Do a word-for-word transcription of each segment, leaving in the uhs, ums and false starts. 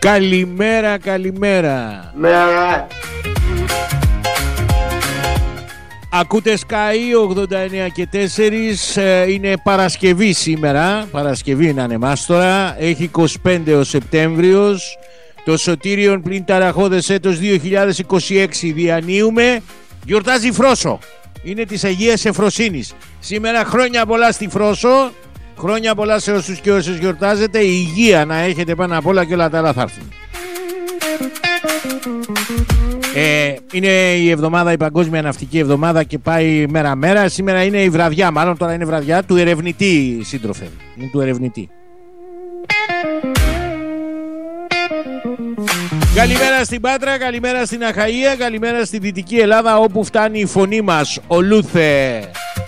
Καλημέρα, καλημέρα. Μέρα. Ακούτε Sky ογδόντα εννέα και τέσσερα. Είναι Παρασκευή σήμερα. Παρασκευή είναι ανεμάστορα. Έχει είκοσι πέντε ο Σεπτέμβριος. Το σωτήριον πλην ταραχώδες έτος δύο χιλιάδες είκοσι έξι διανύουμε. Γιορτάζει Φρόσο. Είναι της Αγίας Εφροσύνης. Σήμερα χρόνια πολλά στη Φρόσο. Χρόνια πολλά σε όσους και όσες γιορτάζετε. Υγεία να έχετε πάνω απ' όλα και όλα τα άλλα θα έρθουν. Ε, είναι η εβδομάδα, η Παγκόσμια Ναυτική Εβδομάδα και πάει μέρα-μέρα. Σήμερα είναι η βραδιά, μάλλον τώρα είναι βραδιά του ερευνητή, σύντροφε. Είναι του ερευνητή. Καλημέρα στην Πάτρα, καλημέρα στην Αχαΐα, καλημέρα στη Δυτική Ελλάδα όπου φτάνει η φωνή μας. Ολούθε.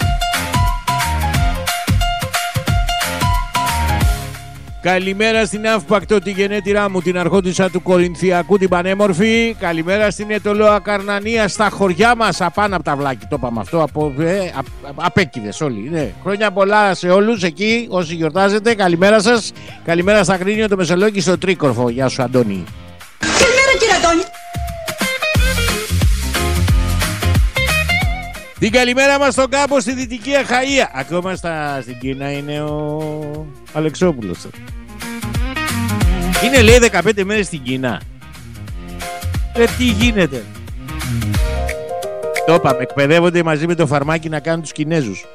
Καλημέρα στην Αύπακτο, τη γενέτειρά μου, την αρχόντισσα του Κορινθιακού, την πανέμορφη. Καλημέρα στην Ετωλόα Καρνανία, στα χωριά μας, απάνω από τα βλάκι. Το είπαμε αυτό, από, ε, απέκηδες όλοι. Ναι. Χρόνια πολλά σε όλους εκεί, όσοι γιορτάζετε. Καλημέρα σας. Καλημέρα στα Κρίνιο, το Μεσολόγγι, στο Τρίκορφο. Γεια σου, Αντώνη. Καλημέρα, κύριε Αντώνη. Την καλημέρα μας στον κάμπο στη Δυτική Αχαΐα. Ακόμα στα, στην Κίνα είναι ο Αλεξόπουλος. Είναι λέει δεκαπέντε μέρες στην Κίνα. Ε, τι γίνεται. Το είπαμε, εκπαιδεύονται μαζί με το φαρμάκι να κάνουν τους Κινέζους.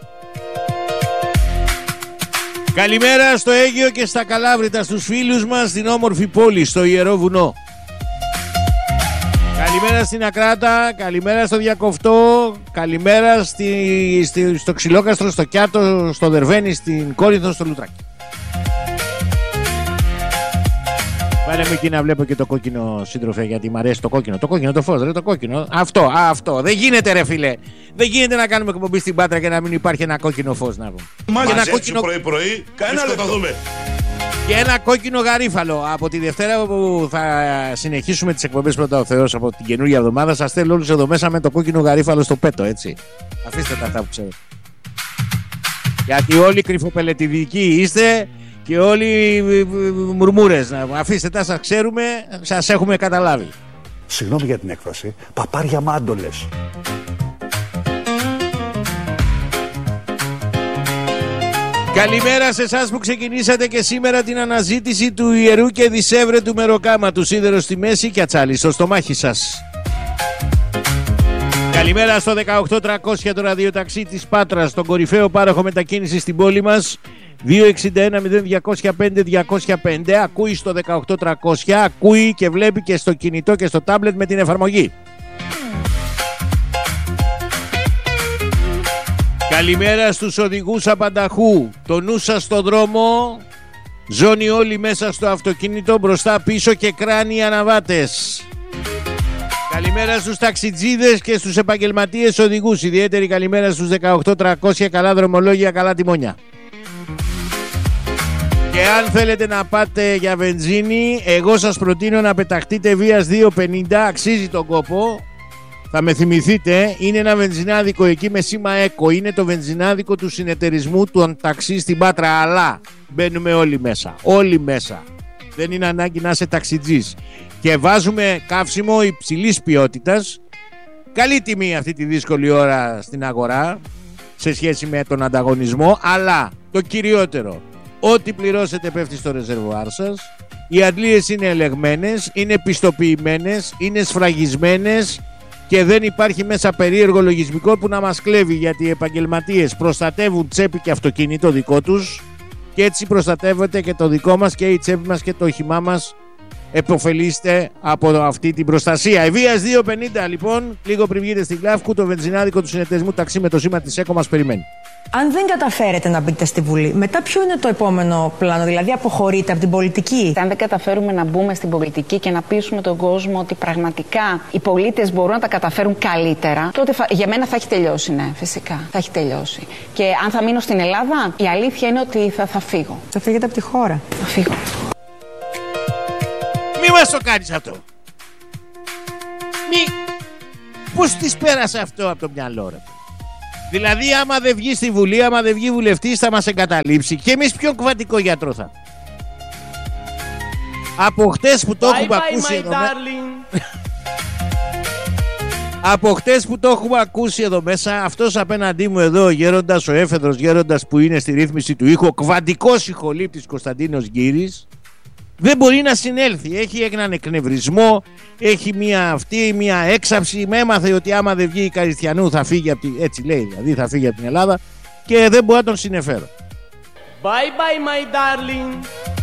Καλημέρα στο Αίγυο και στα Καλάβρητα, στους φίλους μας στην όμορφη πόλη, στο Ιερό Βουνό. Καλημέρα στην Ακράτα, καλημέρα στο Διακοφτό, καλημέρα στη, στη, στο Ξυλόκαστρο, στο Κιάτο, στο Δερβένι, στην Κόρινθο, στο Λουτράκι. Πάνε μου εκεί να βλέπω και το κόκκινο, σύντροφε, γιατί μου αρέσει το κόκκινο. Το κόκκινο, το φως, ρε, το κόκκινο. Αυτό, α, αυτό. Δεν γίνεται, ρε φίλε. Δεν γίνεται να κάνουμε εκπομπή στην Πάτρα και να μην υπάρχει ένα κόκκινο φως να πούμε. Μάλιστα, ένα έτσι κόκκινο... πρωί-πρωί, κανένα λεπτό θα δούμε. Και ένα κόκκινο γαρίφαλο. Από τη Δευτέρα που θα συνεχίσουμε τις εκπομπές πρώτα ο Θεός από την καινούργια εβδομάδα, σας θέλω όλους εδώ μέσα με το κόκκινο γαρίφαλο στο πέτο, έτσι. Αφήστε τα αυτά που ξέρετε. Γιατί όλοι κρυφοπελετηδικοί είστε και όλοι μουρμούρες. Αφήστε τα, σας ξέρουμε, σας έχουμε καταλάβει. Συγγνώμη για την έκφραση, παπάρια μάντολες. Καλημέρα σε εσάς που ξεκινήσατε και σήμερα την αναζήτηση του ιερού και δισεύρετου μεροκάματου, σίδερο στη μέση και ατσάλι στο στομάχι σας. Καλημέρα στο δεκαοκτώ τριακόσια, το ραδιοταξί της Πάτρας, τον κορυφαίο πάροχο μετακίνησης στην πόλη μας. δύο εξήντα ένα μηδέν διακόσια πέντε διακόσια πέντε. Ακούει στο δεκαοκτώ τριακόσια, ακούει και βλέπει και στο κινητό και στο τάμπλετ με την εφαρμογή. Καλημέρα στους οδηγούς απανταχού. Το νου σας στο δρόμο. Ζώνη όλοι μέσα στο αυτοκίνητο, μπροστά πίσω και κράνοι αναβάτες. Καλημέρα στους ταξιτζίδες και στους επαγγελματίες οδηγούς. Ιδιαίτερη καλημέρα στους δεκαοκτώ τριακόσια, καλά δρομολόγια, καλά τιμόνια. Και αν θέλετε να πάτε για βενζίνη, εγώ σας προτείνω να πεταχτείτε βίας δύο πενήντα, αξίζει τον κόπο. Θα με θυμηθείτε, είναι ένα βενζινάδικο εκεί με σήμα ΕΚΟ. Είναι το βενζινάδικο του συνεταιρισμού του ταξί στην Πάτρα. Αλλά μπαίνουμε όλοι μέσα. Όλοι μέσα. Δεν είναι ανάγκη να είσαι ταξιτζής. Και βάζουμε καύσιμο υψηλής ποιότητας. Καλή τιμή αυτή τη δύσκολη ώρα στην αγορά σε σχέση με τον ανταγωνισμό. Αλλά το κυριότερο, ό,τι πληρώσετε πέφτει στο ρεζερβουάρ σας. Οι αντλίες είναι ελεγμένες, είναι πιστοποιημένες, είναι σφραγισμένες. Και δεν υπάρχει μέσα περίεργο λογισμικό που να μας κλέβει, γιατί οι επαγγελματίες προστατεύουν τσέπη και αυτοκίνητο δικό τους και έτσι προστατεύεται και το δικό μας και η τσέπη μας και το όχημά μας. Εποφελείστε από αυτή την προστασία. Ευβίας δύο πενήντα λοιπόν, λίγο πριν βγείτε στην Κλάφκου, το βενζινάδικο του συνεταιρισμού ταξί με το σήμα της ΕΚΟ μας περιμένει. Αν δεν καταφέρετε να μπείτε στη Βουλή, μετά ποιο είναι το επόμενο πλάνο, δηλαδή αποχωρείτε από την πολιτική? Αν δεν καταφέρουμε να μπούμε στην πολιτική και να πείσουμε τον κόσμο ότι πραγματικά οι πολίτες μπορούν να τα καταφέρουν καλύτερα, τότε για μένα θα έχει τελειώσει, ναι, φυσικά. Θα έχει τελειώσει. Και αν θα μείνω στην Ελλάδα, η αλήθεια είναι ότι θα, θα φύγω. Θα φύγετε από τη χώρα. Θα φύγω. Μη μας το κάνεις αυτό. Μη... Πώς της πέρασε αυτό από το μυαλό, ρε? Δηλαδή άμα δεν βγει στη Βουλή, άμα δεν βγει βουλευτής θα μας εγκαταλείψει. Και εμείς ποιον κβαντικό γιατρό θα? Από χτες που το Bye έχουμε bye, ακούσει my εδώ μέσα. darling. Από χτες που το έχουμε ακούσει εδώ μέσα, αυτός απέναντί μου εδώ, ο γέροντας, ο έφεδρος γέροντας που είναι στη ρύθμιση του ήχου, ο κβαντικός ηχολήπτης Κωνσταντίνος Γκύρης, δεν μπορεί να συνέλθει. Έχει έναν εκνευρισμό, έχει μια αυτή, μια έξαψη. Με έμαθε ότι άμα δεν βγει η Καριστιανού θα φύγει από την, έτσι λέει δηλαδή, θα φύγει από την Ελλάδα και δεν μπορώ να τον συνεφέρω. Bye bye, my darling.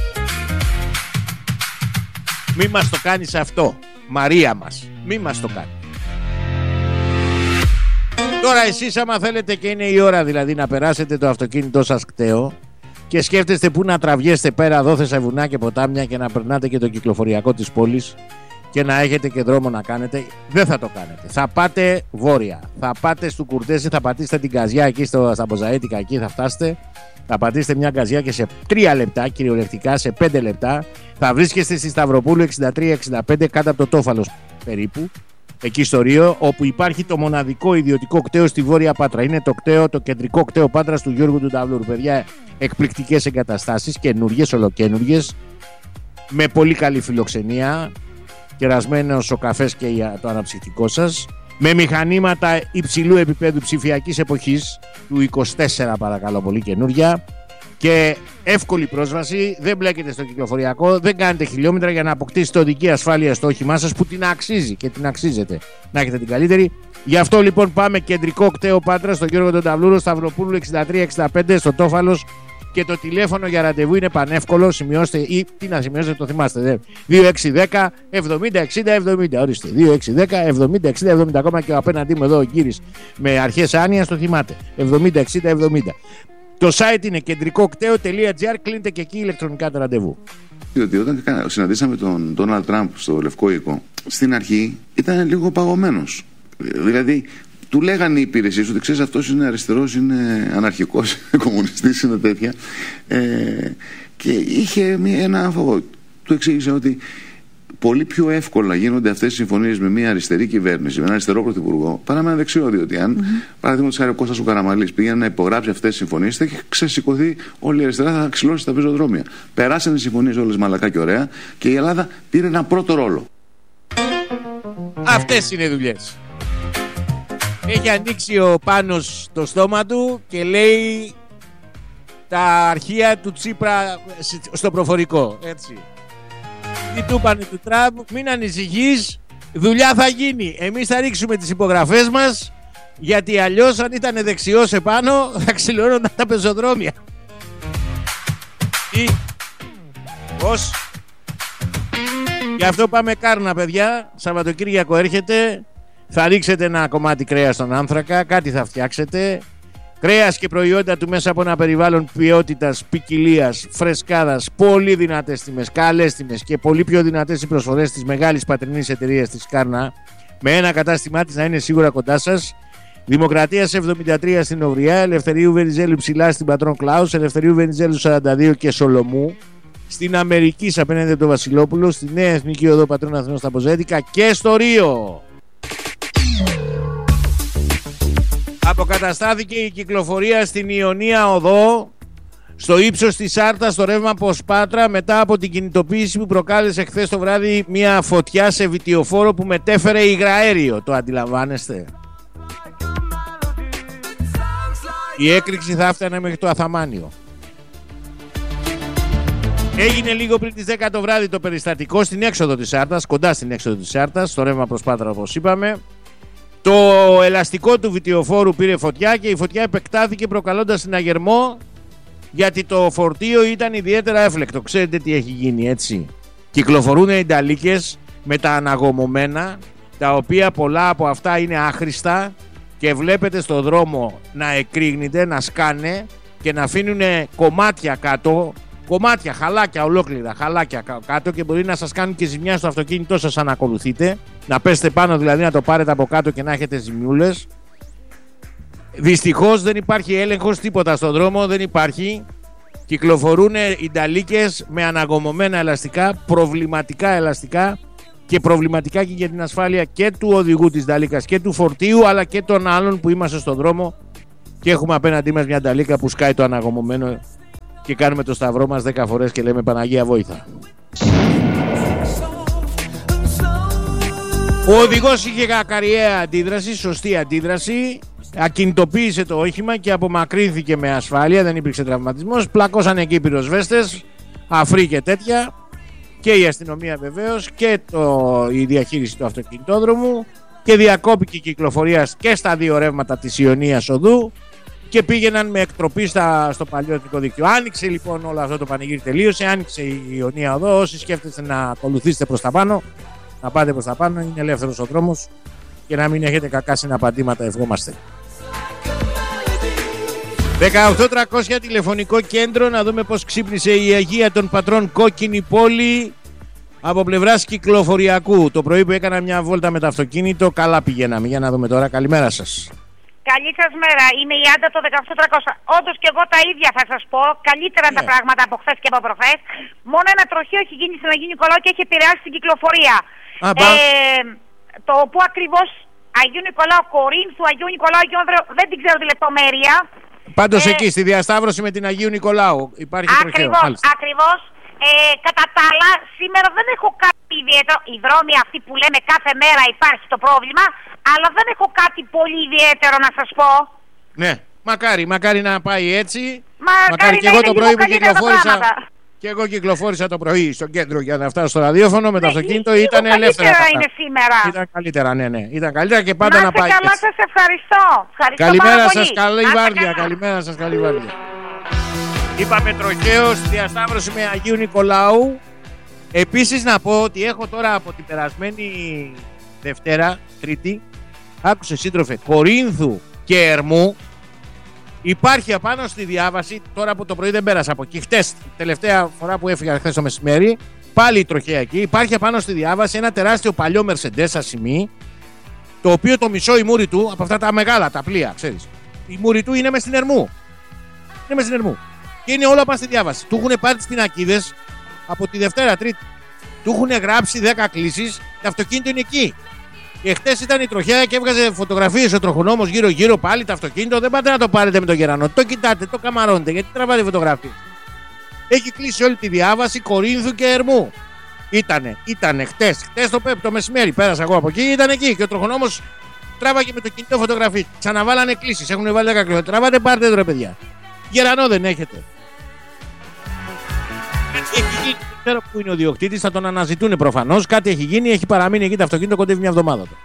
Μη μας το κάνεις αυτό, Μαρία μας. Μη μας το κάνεις. Τώρα εσείς άμα θέλετε και είναι η ώρα δηλαδή να περάσετε το αυτοκίνητό σας κταίο και σκέφτεστε πού να τραβιέστε πέρα δόθε σε βουνά και ποτάμια και να περνάτε και το κυκλοφοριακό της πόλης και να έχετε και δρόμο να κάνετε, δεν θα το κάνετε. Θα πάτε βόρεια, θα πάτε στο Κουρτέσι, θα πατήσετε την Καζιά εκεί στο, στα Μποζαέτικα, εκεί θα φτάσετε, θα πατήσετε μια Καζιά και σε τρία λεπτά, κυριολεκτικά σε πέντε λεπτά, θα βρίσκεστε στη Σταυροπούλου εξήντα τρία εξήντα πέντε κάτω από το Τόφαλος περίπου, εκεί στο Ρίο, όπου υπάρχει το μοναδικό ιδιωτικό κταίο στη Βόρεια Πάτρα. Είναι το κταίο, το κεντρικό κταίο Πάτρας του Γιώργου του Ταυλούρου. Παιδιά, εκπληκτικές εγκαταστάσεις, καινούργιες, ολοκένουργιες, με πολύ καλή φιλοξενία, κερασμένος ο καφές και το αναψυκτικό σας, με μηχανήματα υψηλού επίπεδου ψηφιακής εποχής του είκοσι τέσσερα, παρακαλώ πολύ, καινούρια, και εύκολη πρόσβαση, δεν μπλέκετε στο κυκλοφοριακό, δεν κάνετε χιλιόμετρα για να αποκτήσετε οδική ασφάλεια στο όχημά σας που την αξίζει και την αξίζετε να έχετε την καλύτερη. Γι' αυτό λοιπόν πάμε κεντρικό κταίο Πάτρα, στον Γιώργο τον Ταυλούρο, Σταυροπούλου εξήντα τρία εξήντα πέντε, στο Τόφαλος, και το τηλέφωνο για ραντεβού είναι πανεύκολο. Σημειώστε, ή τι να σημειώσετε, το θυμάστε. Δε. δύο έξι ένα μηδέν εβδομήντα εξήντα εβδομήντα. Ορίστε. δύο έξι ένα μηδέν εβδομήντα εξήντα εβδομήντα. Ακόμα και ο απέναντί μου εδώ ο Γκύρης με αρχές άνοιας το θυμάται. εβδομήντα εξήντα εβδομήντα. Το site είναι κεντρικό κταίο τελεία τζι άρ. Κλείνετε και εκεί ηλεκτρονικά το ραντεβού. Διότι όταν συναντήσαμε τον Ντόναλντ Τραμπ στο Λευκό Οίκο, στην αρχή ήταν λίγο παγωμένος. Δηλαδή, του λέγανε οι υπηρεσίες ότι ξέρεις, αυτός είναι αριστερός, είναι αναρχικός, είναι κομμουνιστής, είναι τέτοια. Ε, και είχε μία, ένα φόβο. Του εξήγησε ότι πολύ πιο εύκολα γίνονται αυτές οι συμφωνίες με μια αριστερή κυβέρνηση, με ένα αριστερό πρωθυπουργό, παρά με ένα δεξιό. Διότι αν, mm-hmm. παραδείγματος χάρη, ο Κώστας ο Καραμανλής πήγαινε να υπογράψει αυτές τις συμφωνίες, θα είχε ξεσηκωθεί όλη η αριστερά, θα ξυλώσει τα πεζοδρόμια. Περάσανε οι συμφωνίες όλες μαλακά και ωραία και η Ελλάδα πήρε ένα πρώτο ρόλο. Αυτές είναι οι δουλειές. Έχει ανοίξει ο Πάνος το στόμα του και λέει τα αρχεία του Τσίπρα στο προφορικό. Έτσι. Τι του είπανε του Τραμπ, μην ανησυχείς, δουλειά θα γίνει. Εμείς θα ρίξουμε τις υπογραφές μας, γιατί αλλιώς αν ήταν δεξιός επάνω θα ξυλώνονταν τα πεζοδρόμια. Τι, πώς. Γι' αυτό πάμε Κάρνα, παιδιά. Σαββατοκύριακο έρχεται. Θα ρίξετε ένα κομμάτι κρέας στον άνθρακα, κάτι θα φτιάξετε. Κρέας και προϊόντα του μέσα από ένα περιβάλλον ποιότητας, ποικιλίας, φρεσκάδας, πολύ δυνατές τιμές, καλές τιμές και πολύ πιο δυνατές οι προσφορές της μεγάλης πατρινής εταιρείας της Κάρνα, με ένα κατάστημά της να είναι σίγουρα κοντά σας. Δημοκρατίας εβδομήντα τρία στην Οβριά, Ελευθερίου Βενιζέλου ψηλά στην Πατρών Κλάους, Ελευθερίου Βενιζέλου σαράντα δύο και Σολομού, στην Αμερική απέναντι από το Βασιλόπουλο, στη Νέα Εθνική Οδό Πατρών Αθηνών στα Μποζέτικα και στο Ρίο. Αποκαταστάθηκε η κυκλοφορία στην Ιωνία Οδό, στο ύψος της Άρτας, στο ρεύμα Ποσπάτρα, μετά από την κινητοποίηση που προκάλεσε χθες το βράδυ μια φωτιά σε βιτιοφόρο που μετέφερε υγραέριο. Το αντιλαμβάνεστε? Η έκρηξη θα έφτανε μέχρι το Αθαμάνιο. Έγινε λίγο πριν τις δέκα το βράδυ το περιστατικό στην έξοδο της Άρτας, κοντά στην έξοδο της Άρτας, στο ρεύμα Ποσπάτρα όπως είπαμε. Το ελαστικό του βιτιοφόρου πήρε φωτιά και η φωτιά επεκτάθηκε προκαλώντας συναγερμό, γιατί το φορτίο ήταν ιδιαίτερα έφλεκτο. Ξέρετε τι έχει γίνει, έτσι? Κυκλοφορούν οι νταλίκες με τα αναγωμωμένα, τα οποία πολλά από αυτά είναι άχρηστα και βλέπετε στο δρόμο να εκρήγνεται, να σκάνε και να αφήνουν κομμάτια κάτω, κομμάτια, χαλάκια ολόκληρα, χαλάκια κάτω, και μπορεί να σας κάνουν και ζημιά στο αυτοκίνητό σας αν ακολουθείτε. Να πέσετε πάνω δηλαδή, να το πάρετε από κάτω και να έχετε ζημιούλες. Δυστυχώς δεν υπάρχει έλεγχος, τίποτα στον δρόμο δεν υπάρχει. Κυκλοφορούν οι νταλίκες με αναγωμωμένα ελαστικά, προβληματικά ελαστικά, και προβληματικά και για την ασφάλεια και του οδηγού της νταλίκας και του φορτίου, αλλά και των άλλων που είμαστε στον δρόμο και έχουμε απέναντί μας μια νταλίκα που σκάει το αναγωμωμένο και κάνουμε το σταυρό μας δέκα φορές και λέμε Παναγία βόηθα. Ο οδηγός είχε κακαριαία αντίδραση, σωστή αντίδραση. Ακινητοποίησε το όχημα και απομακρύνθηκε με ασφάλεια, δεν υπήρξε τραυματισμός. Πλακώσαν εκεί οι πυροσβέστες, αφροί και τέτοια, και η αστυνομία βεβαίως και το, η διαχείριση του αυτοκινητόδρομου, και διακόπηκε η κυκλοφορία και στα δύο ρεύματα της Ιωνίας οδού και πήγαιναν με εκτροπή στα, στο παλιό εθνικό δίκτυο. Άνοιξε λοιπόν όλο αυτό το πανηγύρι, τελείωσε, άνοιξε η Ιωνία οδό. Όσοι σκέφτεστε να ακολουθήσετε προς τα πάνω, να πάτε προς τα πάνω, είναι ελεύθερος ο δρόμος, και να μην έχετε κακά συναπαντήματα, ευχόμαστε. δεκαοκτώ τριακόσια τηλεφωνικό κέντρο, να δούμε πως ξύπνησε η Αγία των Πατρών Κόκκινη Πόλη από πλευράς κυκλοφοριακού. Το πρωί που έκανα μια βόλτα με το αυτοκίνητο, καλά πηγαίναμε. Για να δούμε τώρα. Καλημέρα σας. Καλή σας μέρα. Είμαι η Άντα το δεκαοκτώ τριακόσια. Όντως και εγώ τα ίδια θα σας πω. Καλύτερα yeah. τα πράγματα από χθες και από προχθές. Μόνο ένα τροχείο έχει γίνει στην Αγίου Νικολάου και έχει επηρεάσει την κυκλοφορία. Ah, ε, το που ακριβώς Αγίου Νικολάου, Κορίνθου, Αγίου Νικολάου, Αγίου Ανδρέου, δεν την ξέρω τη λεπτομέρεια. Πάντως ε, εκεί στη διασταύρωση με την Αγίου Νικολάου υπάρχει τροχείο. Ακριβώς, ακριβώς. Ε, κατά τα άλλα, σήμερα δεν έχω κάτι ιδιαίτερο. Οι δρόμοι αυτοί που λέμε κάθε μέρα υπάρχει το πρόβλημα, αλλά δεν έχω κάτι πολύ ιδιαίτερο να σας πω. Ναι, μακάρι, μακάρι να πάει έτσι. Μακάρι, μακάρι και εγώ το πρωί που κυκλοφόρησα. Και εγώ κυκλοφόρησα το πρωί στο κέντρο για να φτάσω στο ραδιόφωνο με το ναι, αυτοκίνητο. Ήταν ελεύθερα. Καλύτερα είναι σήμερα. Ήταν καλύτερα, ναι, ναι. Ήταν καλύτερα και πάντα να, να πάει. Καλά, σας ευχαριστώ. ευχαριστώ καλημέρα σας, καλή βάρδια. Καλημέρα σας, καλή βάρδια. Είπαμε τροχαίο στη διασταύρωση με Αγίου Νικολάου. Επίσης να πω ότι έχω τώρα από την περασμένη Δευτέρα, Τρίτη, άκουσε σύντροφε, Κορίνθου και Ερμού. Υπάρχει απάνω στη διάβαση, τώρα από το πρωί δεν πέρασα από εκεί, χτες, τελευταία φορά που έφυγα χθες το μεσημέρι, πάλι η τροχαία εκεί. Υπάρχει απάνω στη διάβαση ένα τεράστιο παλιό Mercedes ασημί, το οποίο το μισό η μούρη του, από αυτά τα μεγάλα, τα πλοία, ξέρεις, η μούρη του είναι μες στην Ερμού. Είναι μες στην Ερμού. Και είναι όλα πάνω στη διάβαση. Του έχουν πάρει τις πινακίδες από τη Δευτέρα, Τρίτη. Του έχουν γράψει δέκα κλήσεις, το αυτοκίνητο είναι εκεί. Και χτες ήταν η τροχιά και έβγαζε φωτογραφίες ο τροχονόμος γύρω-γύρω πάλι το αυτοκίνητο. Δεν πάτε να το πάρετε με τον γερανό. Το κοιτάτε, το καμαρώνετε. Γιατί τραβάτε φωτογραφίες. Έχει κλείσει όλη τη διάβαση Κορίνθου και Ερμού. Ήτανε, ήτανε χτες. Χτες το, το μεσημέρι πέρασα εγώ από εκεί, ήταν εκεί. Και ο τροχονόμος τράβαγε με το κινητό φωτογραφίες. Ξαναβάλανε κλήσεις. Έχουν βάλει δέκα κλήσεις. Τραβάτε, πάρτε εδώ, παιδιά. Γερανό δεν έχετε. Έχει γίνει, δεν ξέρω πού είναι ο διοκτήτης, θα τον αναζητούν προφανώς. Κάτι έχει γίνει, έχει παραμείνει εκεί το αυτοκίνητο, κοντεύει μια εβδομάδα του.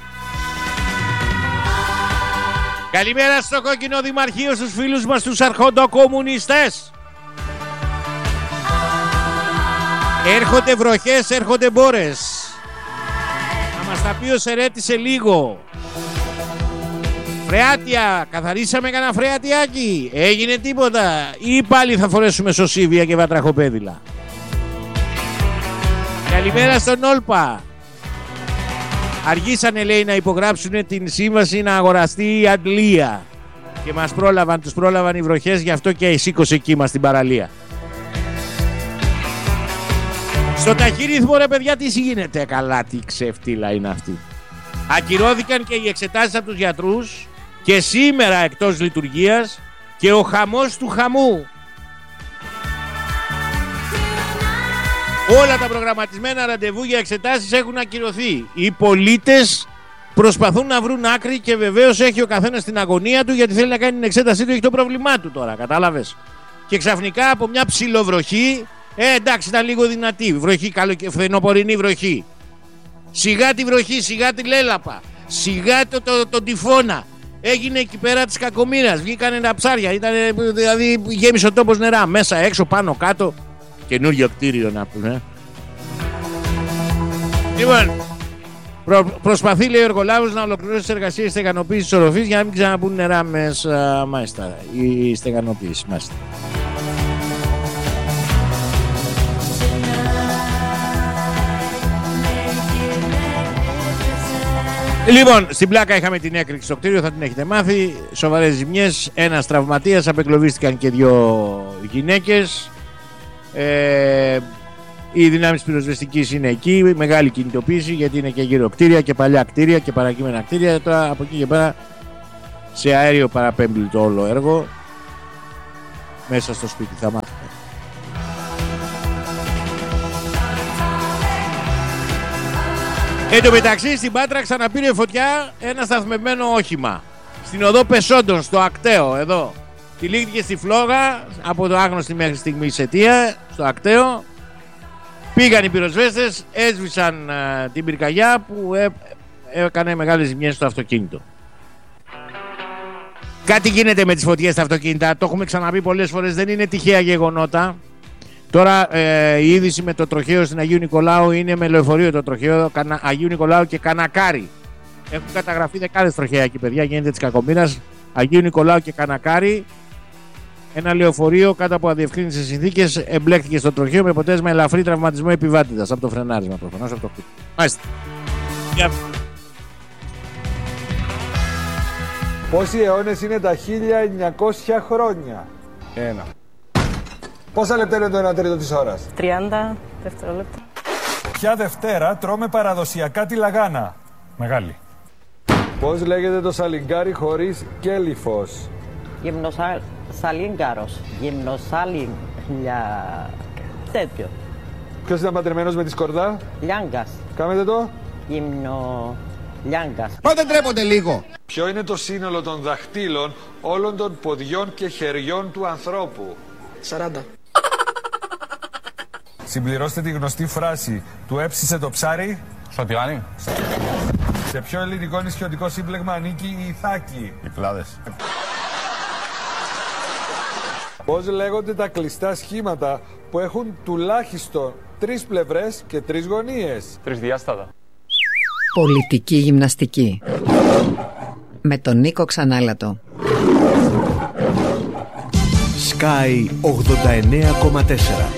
Καλημέρα στο κόκκινο δημαρχείο, στους φίλους μας, τους αρχοντοκομμουνιστές. Έρχονται βροχές, έρχονται μπόρες. Θα μας τα πει ο Σερέτης σε λίγο. Φρεάτια, καθαρίσαμε κανένα φρεατιάκι. Έγινε τίποτα ή πάλι θα φορέσουμε σωσίβια και βατραχοπέδιλα? Καλημέρα στον Όλπα. Αργήσανε, λέει, να υπογράψουν την σύμβαση να αγοραστεί η Αντλία. Και μας πρόλαβαν, τους πρόλαβαν οι βροχές, γι' αυτό και σήκωσε κύμα στην παραλία. Στο ταχύρυθμο, ρε παιδιά, τι γίνεται? Καλά, τι ξεφτύλα είναι αυτή. Ακυρώθηκαν και οι εξετάσεις από τους γιατρούς και σήμερα εκτός λειτουργίας και ο χαμός του χαμού. Όλα τα προγραμματισμένα ραντεβού για εξετάσεις έχουν ακυρωθεί. Οι πολίτες προσπαθούν να βρουν άκρη και βεβαίως έχει ο καθένας την αγωνία του, γιατί θέλει να κάνει την εξέτασή του, έχει το πρόβλημά του τώρα, κατάλαβες. Και ξαφνικά από μια ψιλοβροχή, ε, εντάξει, ήταν λίγο δυνατή βροχή, φθινοπορεινή βροχή. Σιγά τη βροχή, σιγά τη λέλαπα, σιγά το, το, το τυφώνα. Έγινε εκεί πέρα της κακομοίρας, βγήκανε τα ψάρια, ήταν, δηλαδή γέμισε ο τόπος νερά, μέσα, έξω, πάνω, κάτω. Καινούριο κτίριο να πούμε. Λοιπόν, προ, προσπαθεί, λέει ο εργολάβος, να ολοκληρώσει τις εργασίες στεγανοποίησης της οροφής για να μην ξαναμπούν νερά μέσα, μάλιστα, η στεγανοποίηση, μάλιστα. Λοιπόν, στην πλάκα είχαμε την έκρηξη στο κτίριο, θα την έχετε μάθει. Σοβαρές ζημιές, ένας τραυματίας, απεγκλωβίστηκαν και δύο γυναίκες. Ε, οι δυνάμεις πυροσβεστικής είναι εκεί, μεγάλη κινητοποίηση, γιατί είναι και γύρω κτίρια και παλιά κτίρια και παρακείμενα κτίρια. Τώρα από εκεί και πέρα σε αέριο παραπέμπει το όλο έργο. Μέσα στο σπίτι θα μάθετε. Εν τω μεταξύ στην Πάτρα ξαναπήρε φωτιά ένα σταθμευμένο όχημα. Στην οδό Πεσόντων, στο Ακταίο, εδώ. Τυλίγθηκε στη φλόγα από το άγνωστη μέχρι στιγμή αιτία, στο Ακταίο. Πήγαν οι πυροσβέστες, έσβησαν uh, την πυρκαγιά που ε, έκανε μεγάλες ζημιές στο αυτοκίνητο. Κάτι γίνεται με τις φωτιές στα αυτοκίνητα, το έχουμε ξαναπεί πολλές φορές, δεν είναι τυχαία γεγονότα. Τώρα ε, η είδηση με το τροχαίο στην Αγίου Νικολάου είναι με λεωφορείο το τροχαίο Κανα, Αγίου Νικολάου και Κανακάρη. Έχουν καταγραφεί δεκάδες τροχαία εκεί, παιδιά, γίνεται της κακομοίρας. Αγίου Νικολάου και Κανακάρη. Ένα λεωφορείο κάτω από αδιευκρίνητες συνθήκες εμπλέκτηκε στο τροχαίο με αποτέλεσμα ελαφρύ τραυματισμό επιβάτηδας από το φρενάρισμα προφανώς από το χτύπημα. Μάλιστα. Πόσοι αιώνες είναι τα χίλια εννιακόσια χρόνια? Ένα. Πόσα λεπτά είναι το ένα τρίτο της ώρας? τριάντα δευτερόλεπτα. Ποια Δευτέρα τρώμε παραδοσιακά τη λαγάνα? Μεγάλη. Πώς λέγεται το σαλιγκάρι χωρίς κέλυφος? Γυμνοσαλίγκαρος. Γυμνοσαλίγκ... τέτοιο. Ποιος ήταν παντρεμένος με τη σκορδά? Λιάγκας. Κάμετε το. Γυμνο... Λιάγκας. Πότε τρέπονται λίγο. Ποιο είναι το σύνολο των δαχτύλων όλων των ποδιών και χεριών του ανθρώπου? σαράντα. Συμπληρώστε τη γνωστή φράση του έψισε το ψάρι. Σωτιάνι. Σε ποιο ελληνικό νησιωτικό σύμπλεγμα ανήκει η Ιθάκη? Οι Πλάδες. Πώς λέγονται τα κλειστά σχήματα που έχουν τουλάχιστον τρεις πλευρές και τρεις γωνίες? Τρισδιάστατα. Πολιτική γυμναστική. Με τον Νίκο Ξανάλατο. Sky ογδόντα εννέα κόμμα τέσσερα.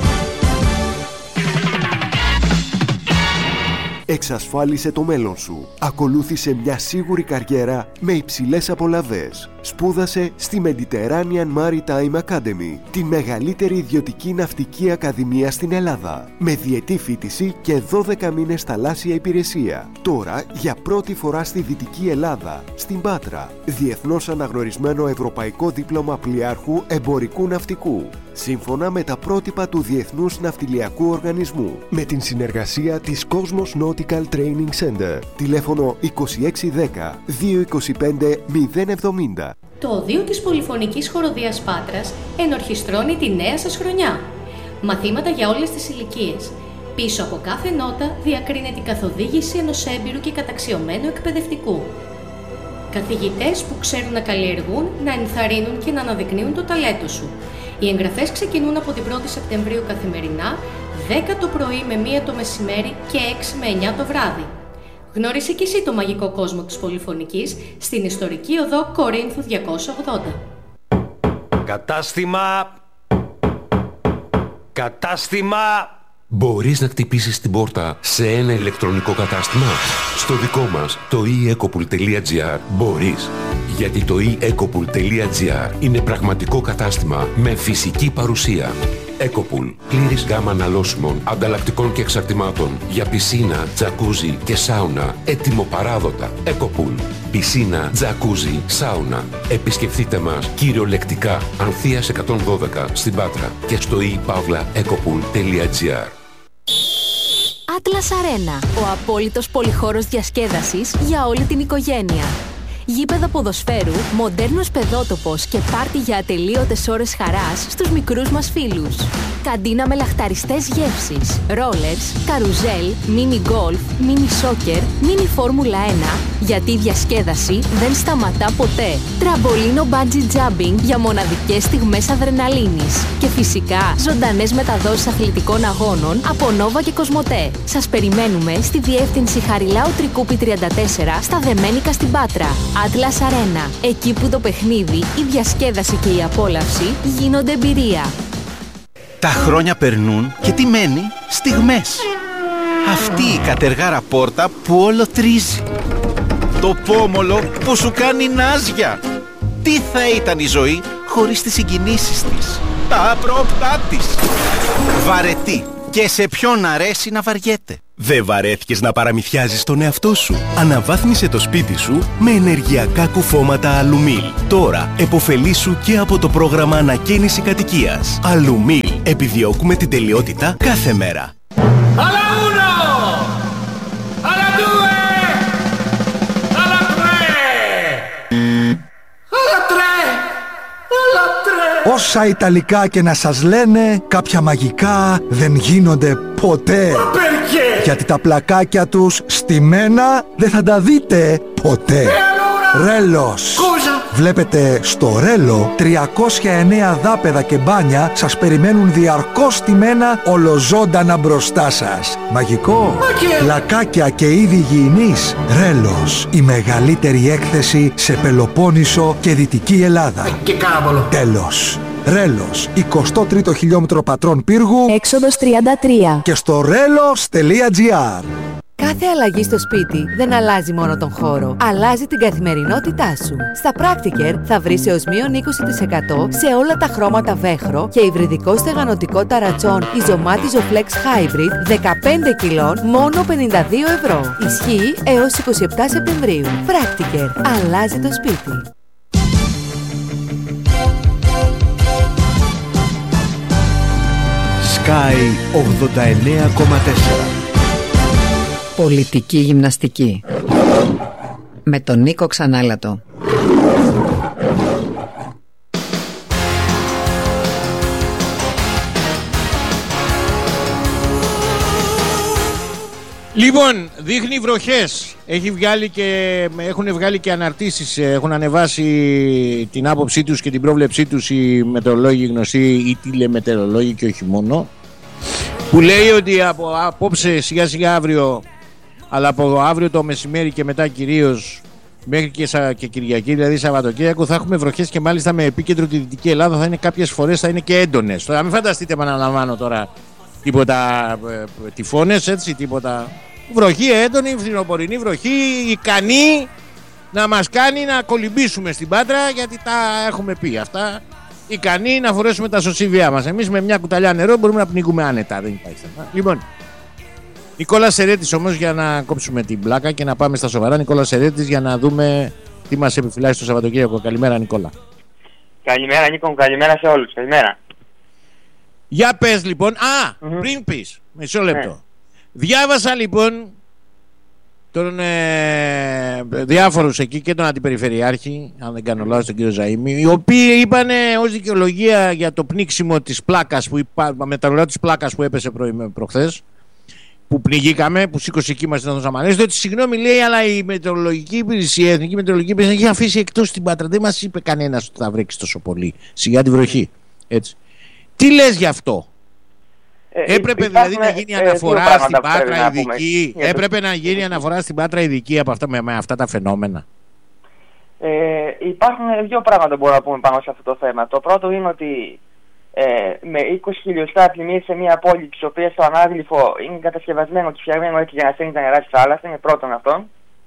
Εξασφάλισε το μέλλον σου. Ακολούθησε μια σίγουρη καριέρα με υψηλές απολαβές. Σπούδασε στη Mediterranean Maritime Academy, τη μεγαλύτερη ιδιωτική ναυτική ακαδημία στην Ελλάδα, με διετή φοιτηση και δώδεκα μήνες θαλάσσια υπηρεσία. Τώρα, για πρώτη φορά στη Δυτική Ελλάδα, στην Πάτρα, διεθνώς αναγνωρισμένο ευρωπαϊκό δίπλωμα πλοιάρχου εμπορικού ναυτικού, σύμφωνα με τα πρότυπα του Διεθνούς Ναυτιλιακού Οργανισμού, με την συνεργασία της Cosmos Nautical Training Center. Τηλέφωνο είκοσι έξι δέκα δύο είκοσι πέντε μηδέν εβδομήντα. Το Οδείο της Πολυφωνικής Χοροδίας Πάτρας ενορχιστρώνει τη νέα σας χρονιά. Μαθήματα για όλες τις ηλικίες. Πίσω από κάθε νότα διακρίνεται η καθοδήγηση ενός έμπειρου και καταξιωμένου εκπαιδευτικού. Καθηγητές που ξέρουν να καλλιεργούν, να ενθαρρύνουν και να αναδεικνύουν το ταλέντο σου. Οι εγγραφές ξεκινούν από την πρώτη Σεπτεμβρίου καθημερινά, δέκα το πρωί με μία το μεσημέρι και έξι με εννιά το βράδυ. Γνώρισε και εσύ το μαγικό κόσμο της Πολυφωνικής στην ιστορική οδό Κορίνθου διακόσια ογδόντα. Κατάστημα... Κατάστημα... Μπορείς να χτυπήσεις την πόρτα σε ένα ηλεκτρονικό κατάστημα? Στο δικό μας, το e ecopool τελεία gr, μπορείς. Γιατί το e ecopool τελεία gr είναι πραγματικό κατάστημα με φυσική παρουσία. Ecopool, πλήρης γάμα αναλώσιμων, ανταλλακτικών και εξαρτημάτων για πισίνα, τζακούζι και σάουνα, έτοιμο παράδοτα. Ecopool, πισίνα, τζακούζι, σάουνα. Επισκεφτείτε μας κυριολεκτικά, Ανθείας εκατόν δώδεκα στην Πάτρα και στο e pavla ecopool τελεία gr. Atlas Arena, ο απόλυτος πολυχώρος διασκέδασης για όλη την οικογένεια. Γήπεδο ποδοσφαίρου, μοντέρνος παιδότοπος και πάρτι για ατελείωτες ώρες χαράς στους μικρούς μας φίλους. Καντίνα με λαχταριστές γεύσεις, ρόλερς, καρουζέλ, μίνι γκολφ, μίνι σόκερ, μίνι φόρμουλα ένα, γιατί η διασκέδαση δεν σταματά ποτέ. Τραμπολίνο μπάντζι τζάμπινγκ για μοναδικές στιγμές αδρεναλίνης. Και φυσικά ζωντανές μεταδόσεις αθλητικών αγώνων από Νόβα και Κοσμοτέ. Σας περιμένουμε στη διεύθυνση Χαριλάου Τρικούπη τριάντα τέσσερα στα Δεμένικα στην Πάτρα. Atlas Arena, εκεί που το παιχνίδι, η διασκέδαση και η απόλαυση γίνονται εμπειρία. Τα χρόνια περνούν και τι μένει? Στιγμές. Αυτή η κατεργάρα πόρτα που όλο τρίζει. Το πόμολο που σου κάνει νάζια. Τι θα ήταν η ζωή χωρίς τις συγκινήσεις της, τα απρόπτά της. Βαρετή. Και σε ποιον αρέσει να βαριέται. Δεν βαρέθηκες να παραμυθιάζεις τον εαυτό σου? Αναβάθμισε το σπίτι σου με ενεργειακά κουφώματα Αλουμίλ. Τώρα επωφελήσου και από το πρόγραμμα ανακαίνιση κατοικίας. Αλουμίλ. Επιδιώκουμε την τελειότητα κάθε μέρα. Alla uno! Alla due! Όσα Ιταλικά και να σας λένε, κάποια μαγικά δεν γίνονται ποτέ. Γιατί τα πλακάκια τους στημένα δεν θα τα δείτε ποτέ. Ρέλος. Βλέπετε στο Ρέλο τριακόσια εννέα δάπεδα και μπάνια σας περιμένουν διαρκώς στημένα ολοζώντανα μπροστά σας. Μαγικό. Πλακάκια και είδη υγιεινής. Ρέλος. Η μεγαλύτερη έκθεση σε Πελοπόννησο και Δυτική Ελλάδα. Και κάμπολο. Τέλος. Ρέλος, εικοστό τρίτο χιλιόμετρο Πατρών Πύργου, έξοδος τριάντα τρία. Και στο ρέλος τελεία τζι άρ. Κάθε αλλαγή στο σπίτι δεν αλλάζει μόνο τον χώρο, αλλάζει την καθημερινότητά σου. Στα Practiker θα βρεις έως μείον είκοσι τοις εκατό σε όλα τα χρώματα βέχρο και υβριδικό στεγανοτικό ταρατσόν Ιζωμάτιζο Flex Hybrid δεκαπέντε κιλών μόνο πενήντα δύο ευρώ. Ισχύει έως εικοστή εβδόμη Σεπτεμβρίου. Practiker. Αλλάζει το σπίτι. Sky ογδόντα εννέα κόμμα τέσσερα. Πολιτική γυμναστική με τον Νίκο Ξανάλατο. Λοιπόν, δείχνει βροχές. Έχει βγάλει και, έχουν βγάλει και αναρτήσεις. Έχουν ανεβάσει την άποψή τους και την πρόβλεψή τους οι μετεωρολόγοι γνωστοί, οι τηλεμετεωρολόγοι και όχι μόνο, που λέει ότι από απόψε σιγά σιγά αύριο, αλλά από αύριο το μεσημέρι και μετά κυρίως μέχρι και, σα, και Κυριακή, δηλαδή Σαββατοκύριακο, θα έχουμε βροχές και μάλιστα με επίκεντρο τη Δυτική Ελλάδα. Θα είναι κάποιες φορές θα είναι και έντονες. Τώρα μην φανταστείτε, επαναλαμβάνω τώρα, τίποτα ε, τυφώνες, έτσι, τίποτα. Βροχή έντονη, φθινοπορεινή βροχή, ικανή να μας κάνει να κολυμπήσουμε στην Πάτρα, γιατί τα έχουμε πει αυτά. Ικανή να φορέσουμε τα σωσίβια μας. Εμείς με μια κουταλιά νερό μπορούμε να πνίγουμε άνετα, δεν υπάρχει θέμα. Λοιπόν, Νικόλας Σερέτης όμως, για να κόψουμε την πλάκα και να πάμε στα σοβαρά. Νικόλας Σερέτης, για να δούμε τι μας επιφυλάσσει το Σαββατοκύριακο. Καλημέρα, Νικόλα. Καλημέρα, Νίκο, καλημέρα σε όλους. Καλημέρα. Για πες λοιπόν. Α, mm-hmm. πριν πεις, μισό λεπτό. Ναι. Διάβασα λοιπόν τον ε, διάφορους εκεί και τον αντιπεριφερειάρχη, αν δεν κάνω λάθος, τον κύριο Ζαΐμι, οι οποίοι είπαν ως δικαιολογία για το πνίξιμο της πλάκας που είπα, με τα ρολά της πλάκας που έπεσε προ, προχθές, που πνιγήκαμε, που σήκωσε εκεί μας να Σαμανές, ότι συγγνώμη, λέει, αλλά η μετεωρολογική υπηρεσία, η εθνική μετεωρολογική υπηρεσία έχει αφήσει εκτός την Πάτρα. Δεν μας είπε κανένας ότι θα βρέξει τόσο πολύ. Σιγά τη βροχή. Έτσι. Τι λες γι' αυτό? Ε, Έπρεπε υπάρχουν, δηλαδή να γίνει ε, αναφορά στην Πάτρα ειδική. Έπρεπε να γίνει αναφορά στην Πάτρα ειδική από αυτά, με, με αυτά τα φαινόμενα. Ε, υπάρχουν δύο πράγματα που μπορούμε να πούμε πάνω σε αυτό το θέμα. Το πρώτο είναι ότι ε, με είκοσι χιλιοστά πλημμύρες σε μια πόλη, τη οποία στο ανάγλυφο είναι κατασκευασμένο και φτιαγμένο έτσι για να στέλνει τα νερά στη θάλασσα, είναι πρώτον αυτό.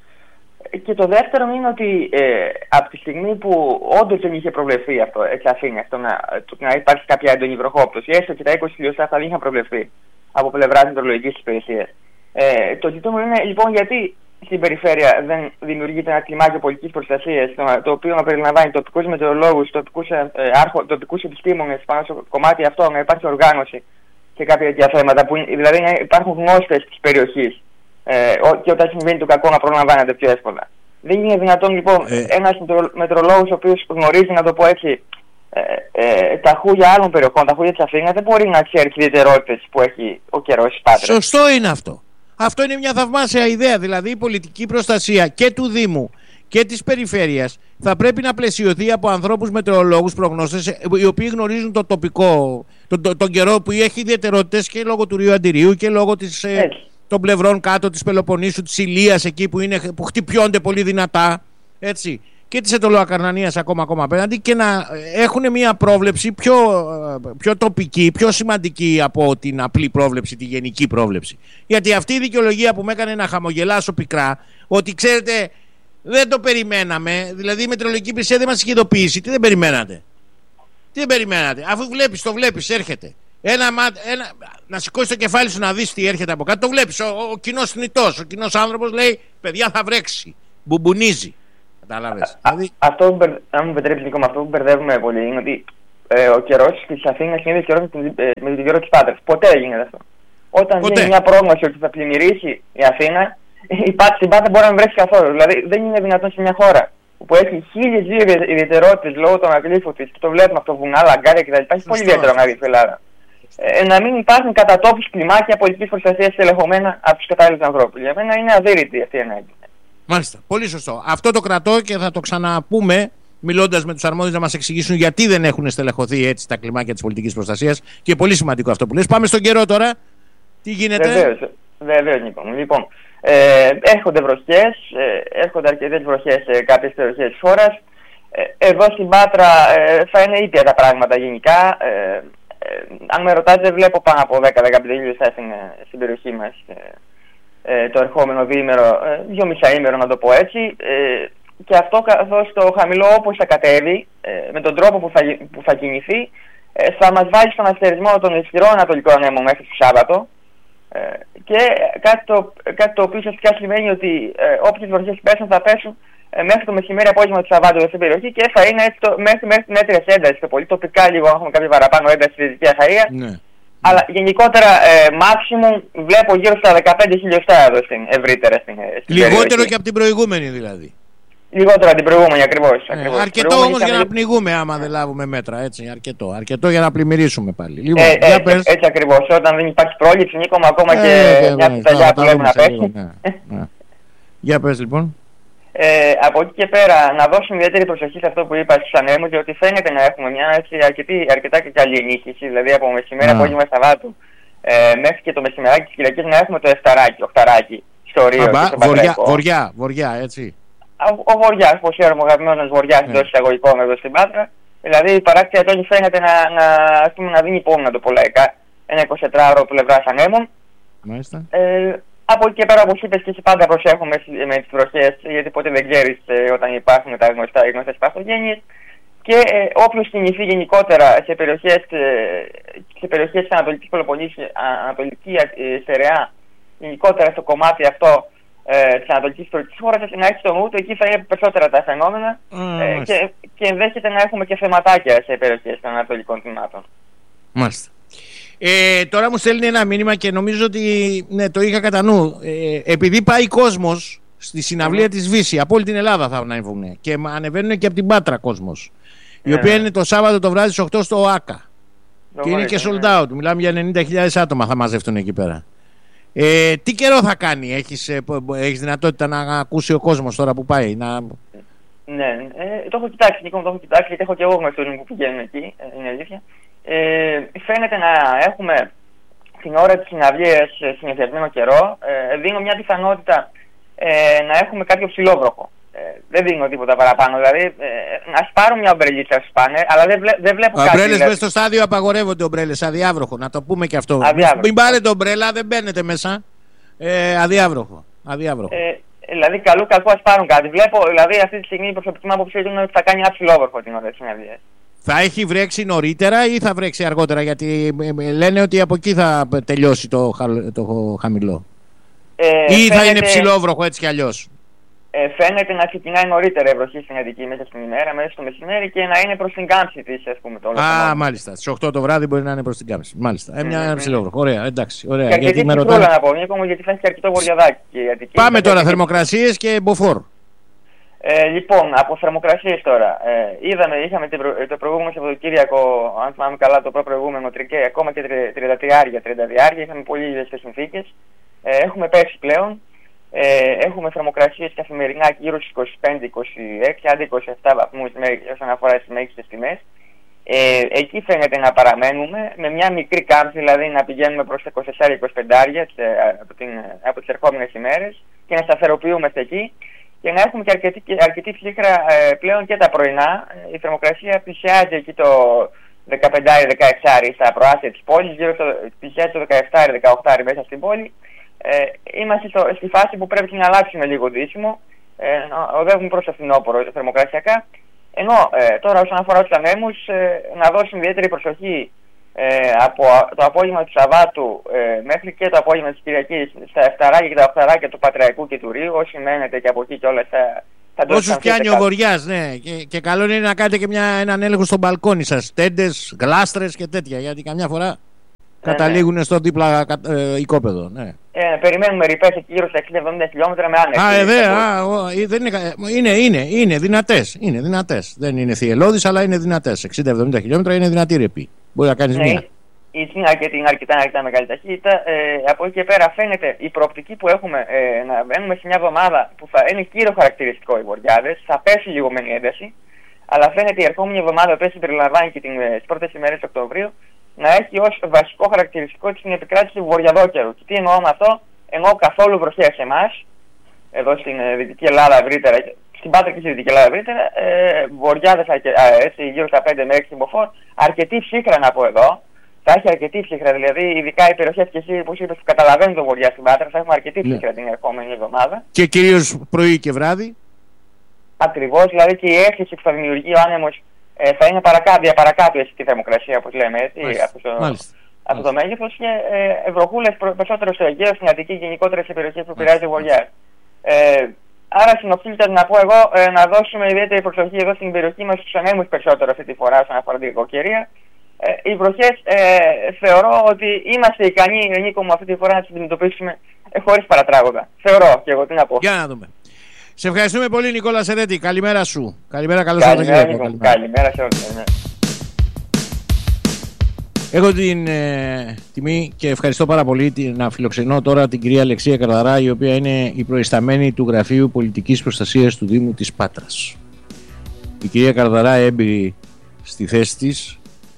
Και το δεύτερο είναι ότι ε, από τη στιγμή που όντως δεν είχε προβλεφθεί αυτό, έτσι αφήνει το να, το να υπάρχει κάποια έντονη βροχόπτωση, έστω και τα είκοσι χιλιοστά θα δεν είχαν προβλεφθεί από πλευράς μετεωρολογικής υπηρεσίας. Ε, το ζητούμενο είναι λοιπόν γιατί στην περιφέρεια δεν δημιουργείται ένα κλιμάκιο πολιτικής προστασίας, το, το οποίο να περιλαμβάνει τοπικούς μετεωρολόγους, τοπικούς, ε, άρχο, τοπικούς επιστήμονες πάνω στο κομμάτι αυτό, να υπάρχει οργάνωση και κάποια τέτοια θέματα, που, δηλαδή να υπάρχουν γνώστες της περιοχής. Ε, και όταν συμβαίνει το κακό να προλαμβάνεται πιο εύκολα. Δεν είναι δυνατόν λοιπόν ε. ένας μετεωρολόγος ο οποίος γνωρίζει, να το πω έτσι, ε, ε, τα χούλια άλλων περιοχών, τα χούλια της Αθήνας, δεν μπορεί να ξέρει τις ιδιαιτερότητες που έχει ο καιρός της Πάτρας. Σωστό είναι αυτό. Αυτό είναι μια θαυμάσια ιδέα. Δηλαδή η πολιτική προστασία και του Δήμου και της περιφέρειας θα πρέπει να πλαισιωθεί από ανθρώπους μετεωρολόγους, προγνώστες, οι οποίοι γνωρίζουν το τοπικό, τον το, το καιρό που έχει ιδιαιτερότητες και λόγω του Ρίου Αντιρίου και λόγω της... Ε, των πλευρών κάτω της Πελοποννήσου, της Ηλίας, εκεί που, είναι, που χτυπιώνται πολύ δυνατά, έτσι, και της Αιτωλοακαρνανίας ακόμα, ακόμα απέναντι, και να έχουν μια πρόβλεψη πιο, πιο τοπική, πιο σημαντική από την απλή πρόβλεψη, τη γενική πρόβλεψη. Γιατί αυτή η δικαιολογία που με έκανε να χαμογελάσω πικρά, ότι ξέρετε δεν το περιμέναμε, δηλαδή η μετεωρολογική υπηρεσία δεν μας είχε ειδοποιήσει, τι δεν περιμένατε. Τι δεν περιμένατε, αφού βλέπεις, το βλέπεις, έρχεται. Ένα, ένα, να σηκώσει το κεφάλι σου να δεις τι έρχεται από κάτω. Το βλέπεις. Ο, ο, ο κοινός θνητός, ο κοινός άνθρωπος λέει: παιδιά, θα βρέξει. Μπουμπουνίζει. Κατάλαβες. Δηλαδή... Αυτό, αν μου επιτρέψει λίγο, με αυτό που μπερδεύουμε πολύ είναι ότι ε, ο καιρός της Αθήνας είναι καιρός με τον καιρό της Πάτρας. Ποτέ δεν γίνεται αυτό. Όταν γίνει μια πρόγνωση ότι θα πλημμυρίσει η Αθήνα, η Πάτρα μπορεί να μην βρέξει καθόλου. Δηλαδή δεν είναι δυνατόν σε μια χώρα που έχει χίλιες δύο ιδιαιτερότητες λόγω των αγλήφων της, που το βλέπουμε αυτό, βουνά, λαγκάρια κτλ. Έχει πολύ ιδιαίτερο αγλήφο η Ελλάδα. Ε, να μην υπάρχουν κατά τόπους κλιμάκια πολιτικής προστασίας ελεγχομένα από τους κατάλληλους ανθρώπους. Για μένα είναι αδύρυτη αυτή η ανάγκη. Μάλιστα. Πολύ σωστό. Αυτό το κρατώ και θα το ξαναπούμε μιλώντας με τους αρμόδιους να μας εξηγήσουν γιατί δεν έχουν στελεχωθεί έτσι τα κλιμάκια της πολιτικής προστασίας. Και πολύ σημαντικό αυτό που λες. Πάμε στον καιρό τώρα. Τι γίνεται? Βεβαίως, βεβαίως λοιπόν. λοιπόν ε, έρχονται βροχές, ε, έρχονται αρκετές βροχές σε κάποιες περιοχές της χώρας. Ε, εδώ στην Πάτρα ε, θα είναι ήπια τα πράγματα γενικά. Ε, ε, αν με ρωτάτε, δεν βλέπω πάνω από δέκα με δεκαπέντε χιλιοστά στην, στην περιοχή μας ε, ε, το ερχόμενο διήμερο, ε, δύο μισάήμερο να το πω έτσι. Ε, και αυτό καθώς το χαμηλό όπως θα κατέβει, ε, με τον τρόπο που θα, που θα κινηθεί, ε, θα μας βάλει στον αστερισμό των ισχυρών ανατολικών ανέμων μέχρι το Σάββατο. Ε, και κάτι το, κάτι το οποίο ουσιαστικά σημαίνει ότι ε, όποιες βροχές πέσουν θα πέσουν ε, μέχρι το μεσημέρι απόγευμα του Σαββάτου στην περιοχή και θα είναι έτσι το, μέχρι, μέχρι την έτρες ένταση. Το πολύ τοπικά λίγο έχουμε κάποια παραπάνω ένταση στη Δυτική Αχαΐα. Ναι. Αλλά γενικότερα ε, maximum βλέπω γύρω στα δεκαπέντε χιλιοστά εδώ στην, ευρύτερα στην, στην Λιγότερο περιοχή. και από την προηγούμενη δηλαδή. Λιγότερο από την προηγούμενη ακριβώς. Ε, ακριβώς. αρκετό όμως για να είχαμε... πνιγούμε άμα δεν λάβουμε μέτρα. Έτσι, αρκετό. Αρκετό για να πλημμυρίσουμε πάλι. Λοιπόν, ε, για ε, πες. έτσι ακριβώς. Όταν δεν υπάρχει πρόληψη, Νίκο, ακόμα Ε, και ε, μια ναι, πιταλιά θα που τα λέμε δούμε να σε πέσει. λίγο, ναι, ναι. Για πες λοιπόν. Ε, από εκεί και πέρα, να δώσουμε ιδιαίτερη προσοχή σε αυτό που είπα στους ανέμους, διότι φαίνεται να έχουμε μια έτσι, αρκετή, αρκετά και καλή ενίσχυση. Δηλαδή από μεσημέρι, Α. απόγευμα Σαββάτου ε, μέχρι και το μεσημεράκι της Κυριακής να έχουμε το εφταράκι, οχταράκι στο Ρίο. Αμπά, και στο βοριά, Πατραϊκό. βοριά, βοριά, έτσι. Ο, ο Βοριάς, όπως ξέρουμε, ο αγαπημένος Βοριάς εντός εισαγωγικών εδώ στην Πάτρα. Δηλαδή η παράκτεια τόνη φαίνεται να, να, ας πούμε, να δίνει πόνο, να το πω λαϊκά, ένα εικοσιτετράωρο πλευράς ανέμων. Μάλιστα. Ε, από εκεί και πέρα, όπως είπες και εσύ, πάντα προσέχουμε με τις βροχές, γιατί ποτέ δεν ξέρεις ε, όταν υπάρχουν τα γνωστά, οι γνωστές παθογένειες. Και ε, όποιος κινηθεί γενικότερα σε περιοχές, ε, σε περιοχές της Ανατολικής Πελοποννήσου, Ανατολική ε, Στερεά, γενικότερα στο κομμάτι αυτό ε, της Ανατολικής της χώρας, να έχει στο νου του, εκεί θα είναι περισσότερα τα φαινόμενα Mm, ε, και, και ενδέχεται να έχουμε και θεματάκια σε περιοχές των ανατολικών τμήματων. Μάλιστα. Ε, τώρα μου στέλνει ένα μήνυμα και νομίζω ότι ναι, το είχα κατά νου. Ε, επειδή πάει κόσμος στη συναυλία mm. της Βύση, από όλη την Ελλάδα θα ανέβουν και ανεβαίνουν και από την Πάτρα κόσμος. Η Yeah. οποία είναι το Σάββατο το βράδυ στις οκτώ στο ΟΑΚΑ. Το και είναι και ναι. sold out. Μιλάμε για ενενήντα χιλιάδες άτομα θα μαζευτούν εκεί πέρα. Ε, τι καιρό θα κάνει, έχεις, ε, έχεις δυνατότητα να ακούσει ο κόσμος τώρα που πάει? Να... Ναι, ε, το έχω κοιτάξει, Νίκο, το έχω κοιτάξει γιατί έχω και εγώ γνωστούς μου που πηγαίνουν εκεί, ε, είναι αλήθεια. Ε, φαίνεται να έχουμε την ώρα της συναυλίας συνηθισμένο καιρό. Ε, δίνω μια πιθανότητα ε, να έχουμε κάποιο ψηλόβροχο. Ε, δεν δίνω τίποτα παραπάνω. Δηλαδή, ε, να σπάρουν μια ομπρελίτσα να σπάνε, αλλά δεν, βλέ, δεν βλέπω κάτι. Ομπρέλες δηλαδή. μέσα στο στάδιο απαγορεύονται ομπρέλες, αδιάβροχο. Να το πούμε και αυτό. Αδιάβροχο. Μην πάρετε ομπρέλα, δεν μπαίνετε μέσα. Ε, αδιάβροχο. αδιάβροχο. Ε, δηλαδή, καλού κακού ας πάρουν κάτι. Βλέπω, δηλαδή, αυτή τη στιγμή η προσωπική μου άποψη είναι ότι θα κάνει ένα ψηλόβροχο την ώρα της συναυλίας. Θα έχει βρέξει νωρίτερα ή θα βρέξει αργότερα? Γιατί λένε ότι από εκεί θα τελειώσει το, χα, το χαμηλό. Ε, ή φαίνεται, θα είναι ψηλόβροχο έτσι κι αλλιώς. Ε, φαίνεται να ξεκινάει νωρίτερα η βροχή στην Αττική μέσα στην ημέρα, μέσα στο μεσημέρι και να είναι προς την κάμψη της, ας πούμε. Το όλο Α, κομμάτι. μάλιστα. Στις οκτώ το βράδυ μπορεί να είναι προς την κάμψη. Μάλιστα. Ε, μια Mm-hmm. ψηλόβροχο. Ωραία, εντάξει. Ωραία. Και αρκετή με ψηλούλα να πω, Νίκο μου, γιατί θα έχει και αρκετό βορειαδάκι. Και η Αττική. Πάμε τώρα, και... θερμοκρασίες και μποφόρ. Ε, λοιπόν, από θερμοκρασίες τώρα. Ε, είδαμε, είχαμε προ... το προηγούμενο Σαββατοκύριακο, αν θυμάμαι καλά, το προ-προηγούμενο τρικέ, ακόμα και τριάντα τριάρια, τριάντα διάρια, είχαμε πολύ ίδιες συνθήκες. Ε, έχουμε πέσει πλέον. Ε, έχουμε θερμοκρασίες καθημερινά γύρω στους είκοσι πέντε είκοσι έξι, άντε είκοσι επτά βαθμούς όσον αφορά τις μέγιστες τιμές. Ε, εκεί φαίνεται να παραμένουμε με μια μικρή κάμψη, δηλαδή να πηγαίνουμε προς τα είκοσι τέσσερα είκοσι πέντε από, την, από τις ερχόμενες ημέρες και να σταθεροποιούμαστε εκεί και να έχουμε και αρκετή, αρκετή ψύχρα ε, πλέον και τα πρωινά. Η θερμοκρασία πλησιάζει εκεί το δεκαπέντε δεκαέξι στα προάστια της πόλης, γύρω στο πλησιάζει το δεκαεπτά δεκαοκτώ μέσα στην πόλη. Ε, είμαστε στο, στη φάση που πρέπει να αλλάξουμε λίγο δύσιμο, ε, οδεύουμε προς το φθινόπωρο θερμοκρασιακά, ενώ ε, τώρα όσον αφορά τους ανέμους, ε, να δώσουμε ιδιαίτερη προσοχή ε, από το απόγευμα του Σαββάτου ε, μέχρι και το απόγευμα της Κυριακής στα εφταράκια και τα οχταράκια του Πατραϊκού και του Ρίου, όσοι μένετε και από εκεί και όλα θα, θα το όσους πιάνει ο Βοριάς, ναι, και, και καλό είναι να κάνετε και μια, έναν έλεγχο στο μπαλκόνι σας, τέντες, γλάστρες και τέτοια, γιατί καμιά φορά... καταλήγουν ναι. στο δίπλα ε, οικόπεδο. Ναι. Ε, περιμένουμε ρηπές εκεί γύρω στα εξήντα εβδομήντα χιλιόμετρα με άνεση. Α, ε, δε, α, ο, δεν είναι, είναι, είναι, είναι δυνατές. Είναι δυνατές. Δεν είναι θυελλώδεις, αλλά είναι δυνατές. εξήντα εβδομήντα χιλιόμετρα είναι δυνατή ρηπή. Μπορεί να κάνεις ναι, μία. Είναι αρκετά, είναι αρκετά, αρκετά μεγάλη ταχύτητα. Ε, από εκεί και πέρα φαίνεται η προοπτική που έχουμε ε, να μπαίνουμε σε μια εβδομάδα που θα είναι κύριο χαρακτηριστικό οι βοριάδες. Θα πέσει λιγομένη ένταση. Αλλά φαίνεται η ερχόμενη εβδομάδα που συμπεριλαμβάνει και τις πρώτες ημέρες του Οκτωβρίου να έχει ως βασικό χαρακτηριστικό την επικράτηση του βορειαδόκαιρου. Και τι εννοώ με αυτό? Εννοώ καθόλου βροχές σε εμάς, εδώ στην ε, Δυτική Ελλάδα ευρύτερα, στην Πάτρα και στη Δυτική Ελλάδα ευρύτερα, ε, βοριάδες έτσι γύρω στα πέντε με έξι μποφόρ, αρκετή ψύχρα να πω εδώ. Θα έχει αρκετή ψύχρα, δηλαδή ειδικά οι περιοχές και εσύ που είπες που καταλαβαίνουν το βορειά στην Πάτρα, θα έχουμε αρκετή ψύχρα ναι. την ερχόμενη εβδομάδα. Και κυρίως πρωί και βράδυ. Ακριβώς, δηλαδή και η αίσθηση που θα δημιουργεί ο άνεμος ε, θα είναι παρακάτω, παρακάτω αισθητή θερμοκρασία, όπως λέμε έτσι, από το, από το μέγεθος και ε, βροχούλες περισσότερο στο Αιγαίο, στην Αττική και γενικότερα σε περιοχές που πειράζει ο βοριάς. Ε, άρα συνοπτήλυτα να πω εγώ ε, να δώσουμε ιδιαίτερη προσοχή εδώ στην περιοχή μας στους ανέμους περισσότερο αυτή τη φορά όσον αφορά την κακοκαιρία. Ε, οι βροχές ε, θεωρώ ότι είμαστε ικανοί, Νίκο μου, αυτή τη φορά να τις αντιμετωπίσουμε ε, χωρίς παρατράγοντα. Θεωρώ και εγώ, τι να πω. Για να δούμε. Σε ευχαριστούμε πολύ Νικόλα Σερέτη. Καλημέρα σου. Καλημέρα, καλώς Σαββατοκύριακο. Καλημέρα σε όλους. Έχω την ε, τιμή και ευχαριστώ πάρα πολύ να φιλοξενώ τώρα την κυρία Αλεξία Καρδαρά, η οποία είναι η προϊσταμένη του Γραφείου Πολιτικής Προστασίας του Δήμου της Πάτρας. Η κυρία Καρδαρά, έμπειρη στη θέση της,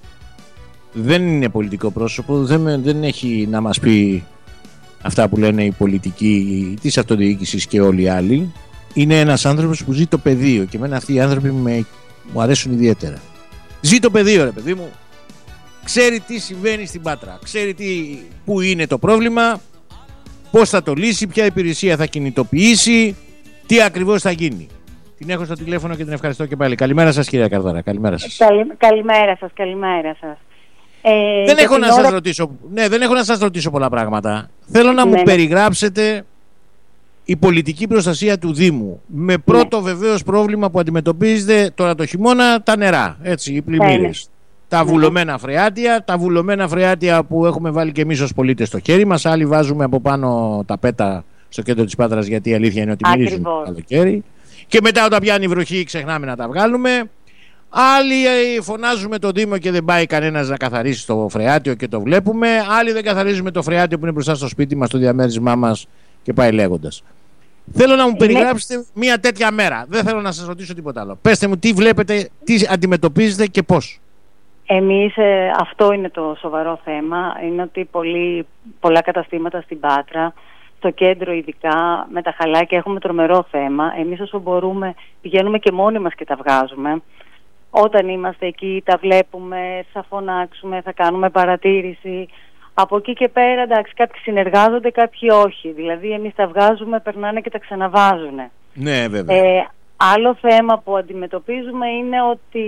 δεν είναι πολιτικό πρόσωπο, δεν, δεν έχει να μας πει αυτά που λένε οι πολιτικοί της αυτοδιοίκησης και όλοι οι άλλοι. Είναι ένας άνθρωπος που ζει το πεδίο και εμένα αυτοί οι άνθρωποι με, μου αρέσουν ιδιαίτερα. Ζει το πεδίο, ρε παιδί μου. Ξέρει τι συμβαίνει στην Πάτρα. Ξέρει τι, που είναι το πρόβλημα, πώς θα το λύσει, ποια υπηρεσία θα κινητοποιήσει, τι ακριβώς θα γίνει. Την έχω στο τηλέφωνο και την ευχαριστώ και πάλι. Καλημέρα σας κυρία Καρδαρά. Καλημέρα σας. Καλη, καλημέρα σας, καλημέρα σας. Ε, δεν, έχω να ώρα... σας ρωτήσω, ναι, δεν έχω να σας ρωτήσω πολλά πράγματα. Θέλω να ναι, μου ναι. περιγράψετε η πολιτική προστασία του Δήμου. Με πρώτο ναι. βεβαίως πρόβλημα που αντιμετωπίζετε τώρα το χειμώνα, τα νερά, έτσι, οι πλημμύρες. Ναι. Τα βουλωμένα φρεάτια, τα βουλωμένα φρεάτια που έχουμε βάλει και εμείς ως πολίτες στο χέρι μας. Άλλοι βάζουμε από πάνω τα πέτα στο κέντρο της Πάτρας, γιατί η αλήθεια είναι ότι μυρίζουν το καλοκαίρι. Και μετά όταν πιάνει η βροχή ξεχνάμε να τα βγάλουμε. Άλλοι φωνάζουμε το Δήμο και δεν πάει κανένας να καθαρίσει το φρεάτιο και το βλέπουμε. Άλλοι δεν καθαρίζουμε το φρεάτιο που είναι μπροστά στο σπίτι μας, στο διαμέρισμά μας και πάει λέγοντας. Θέλω να μου περιγράψετε είναι... μια τέτοια μέρα. Δεν θέλω να σας ρωτήσω τίποτα άλλο. Πέστε μου τι βλέπετε, τι αντιμετωπίζετε και πώς. Εμείς, ε, αυτό είναι το σοβαρό θέμα. Είναι ότι πολλοί, πολλά καταστήματα στην Πάτρα, στο κέντρο ειδικά, με τα χαλάκια έχουμε τρομερό θέμα. Εμείς όσο μπορούμε πηγαίνουμε και μόνοι μας και τα βγάζουμε. Όταν είμαστε εκεί τα βλέπουμε, θα φωνάξουμε, θα κάνουμε παρατήρηση. Από εκεί και πέρα, εντάξει, κάποιοι συνεργάζονται, κάποιοι όχι. Δηλαδή εμείς τα βγάζουμε, περνάνε και τα ξαναβάζουν. Ναι, βέβαια. Ε, άλλο θέμα που αντιμετωπίζουμε είναι ότι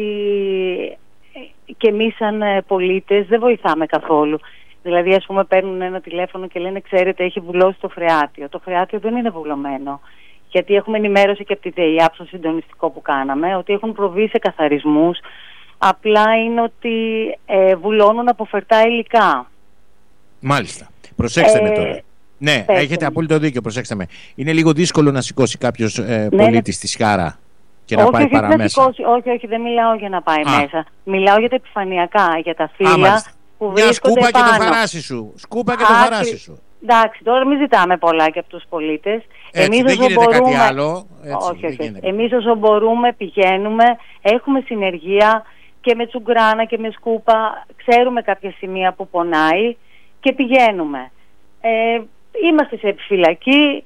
και εμείς σαν πολίτες δεν βοηθάμε καθόλου. Δηλαδή ας πούμε παίρνουν ένα τηλέφωνο και λένε ξέρετε έχει βουλώσει το φρεάτιο. Το φρεάτιο δεν είναι βουλωμένο. Γιατί έχουμε ενημέρωση και από τη ΔΕΙ, από το συντονιστικό που κάναμε, ότι έχουν προβεί σε καθαρισμούς. Απλά είναι ότι ε, βουλώνουν από φερτά υλικά. Μάλιστα. Προσέξτε ε, με τώρα. Ναι, πέστε. Έχετε απόλυτο δίκιο, προσέξτε με. Είναι λίγο δύσκολο να σηκώσει κάποιος ε, ναι, πολίτης τη σκάρα και όχι, να πάει όχι, παραμέσα. Σηκώσει, όχι, όχι, δεν μιλάω για να πάει Α. μέσα. Μιλάω για τα επιφανειακά, για τα φύλλα που Μια σκούπα πάνω. Και το φαράσι σου. Σκούπα και Α, το φαράσι σου. Εντάξει, τώρα μην ζητάμε πολλά και από τους πολίτες. Έτσι, Εμείς δεν γίνεται μπορούμε... κάτι άλλο. Έτσι, όχι, όχι. Εμείς όσο μπορούμε πηγαίνουμε, έχουμε συνεργεία και με τσουγκράνα και με σκούπα. Ξέρουμε κάποια σημεία που πονάει και πηγαίνουμε. Ε, είμαστε σε επιφυλακή.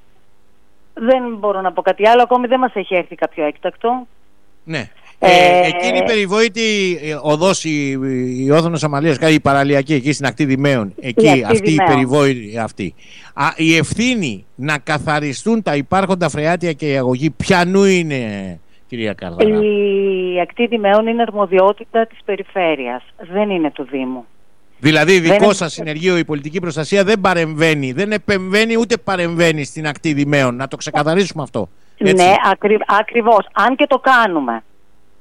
Δεν μπορώ να πω κάτι άλλο. Ακόμη δεν μας έχει έρθει κάποιο έκτακτο. Ναι. Ε, ε, εκείνη η περιβόητη οδός, η, η Όθωνος Αμαλίας, η παραλιακή εκεί στην ακτή Δημαίων, εκεί η αυτή Δημαίων. η περιβόητη αυτή. Α, η ευθύνη να καθαριστούν τα υπάρχοντα φρεάτια και η αγωγή ποιανού είναι, κυρία Καρδαρά? Η ακτή Δημαίων είναι αρμοδιότητα της περιφέρειας, δεν είναι του Δήμου. Δηλαδή δικό δεν... σας συνεργείο η πολιτική προστασία δεν παρεμβαίνει, δεν επεμβαίνει ούτε παρεμβαίνει στην ακτή Δημαίων. Να το ξεκαθαρίσουμε αυτό. Έτσι. Ναι, ακρι... ακριβώς. Αν και το κάνουμε.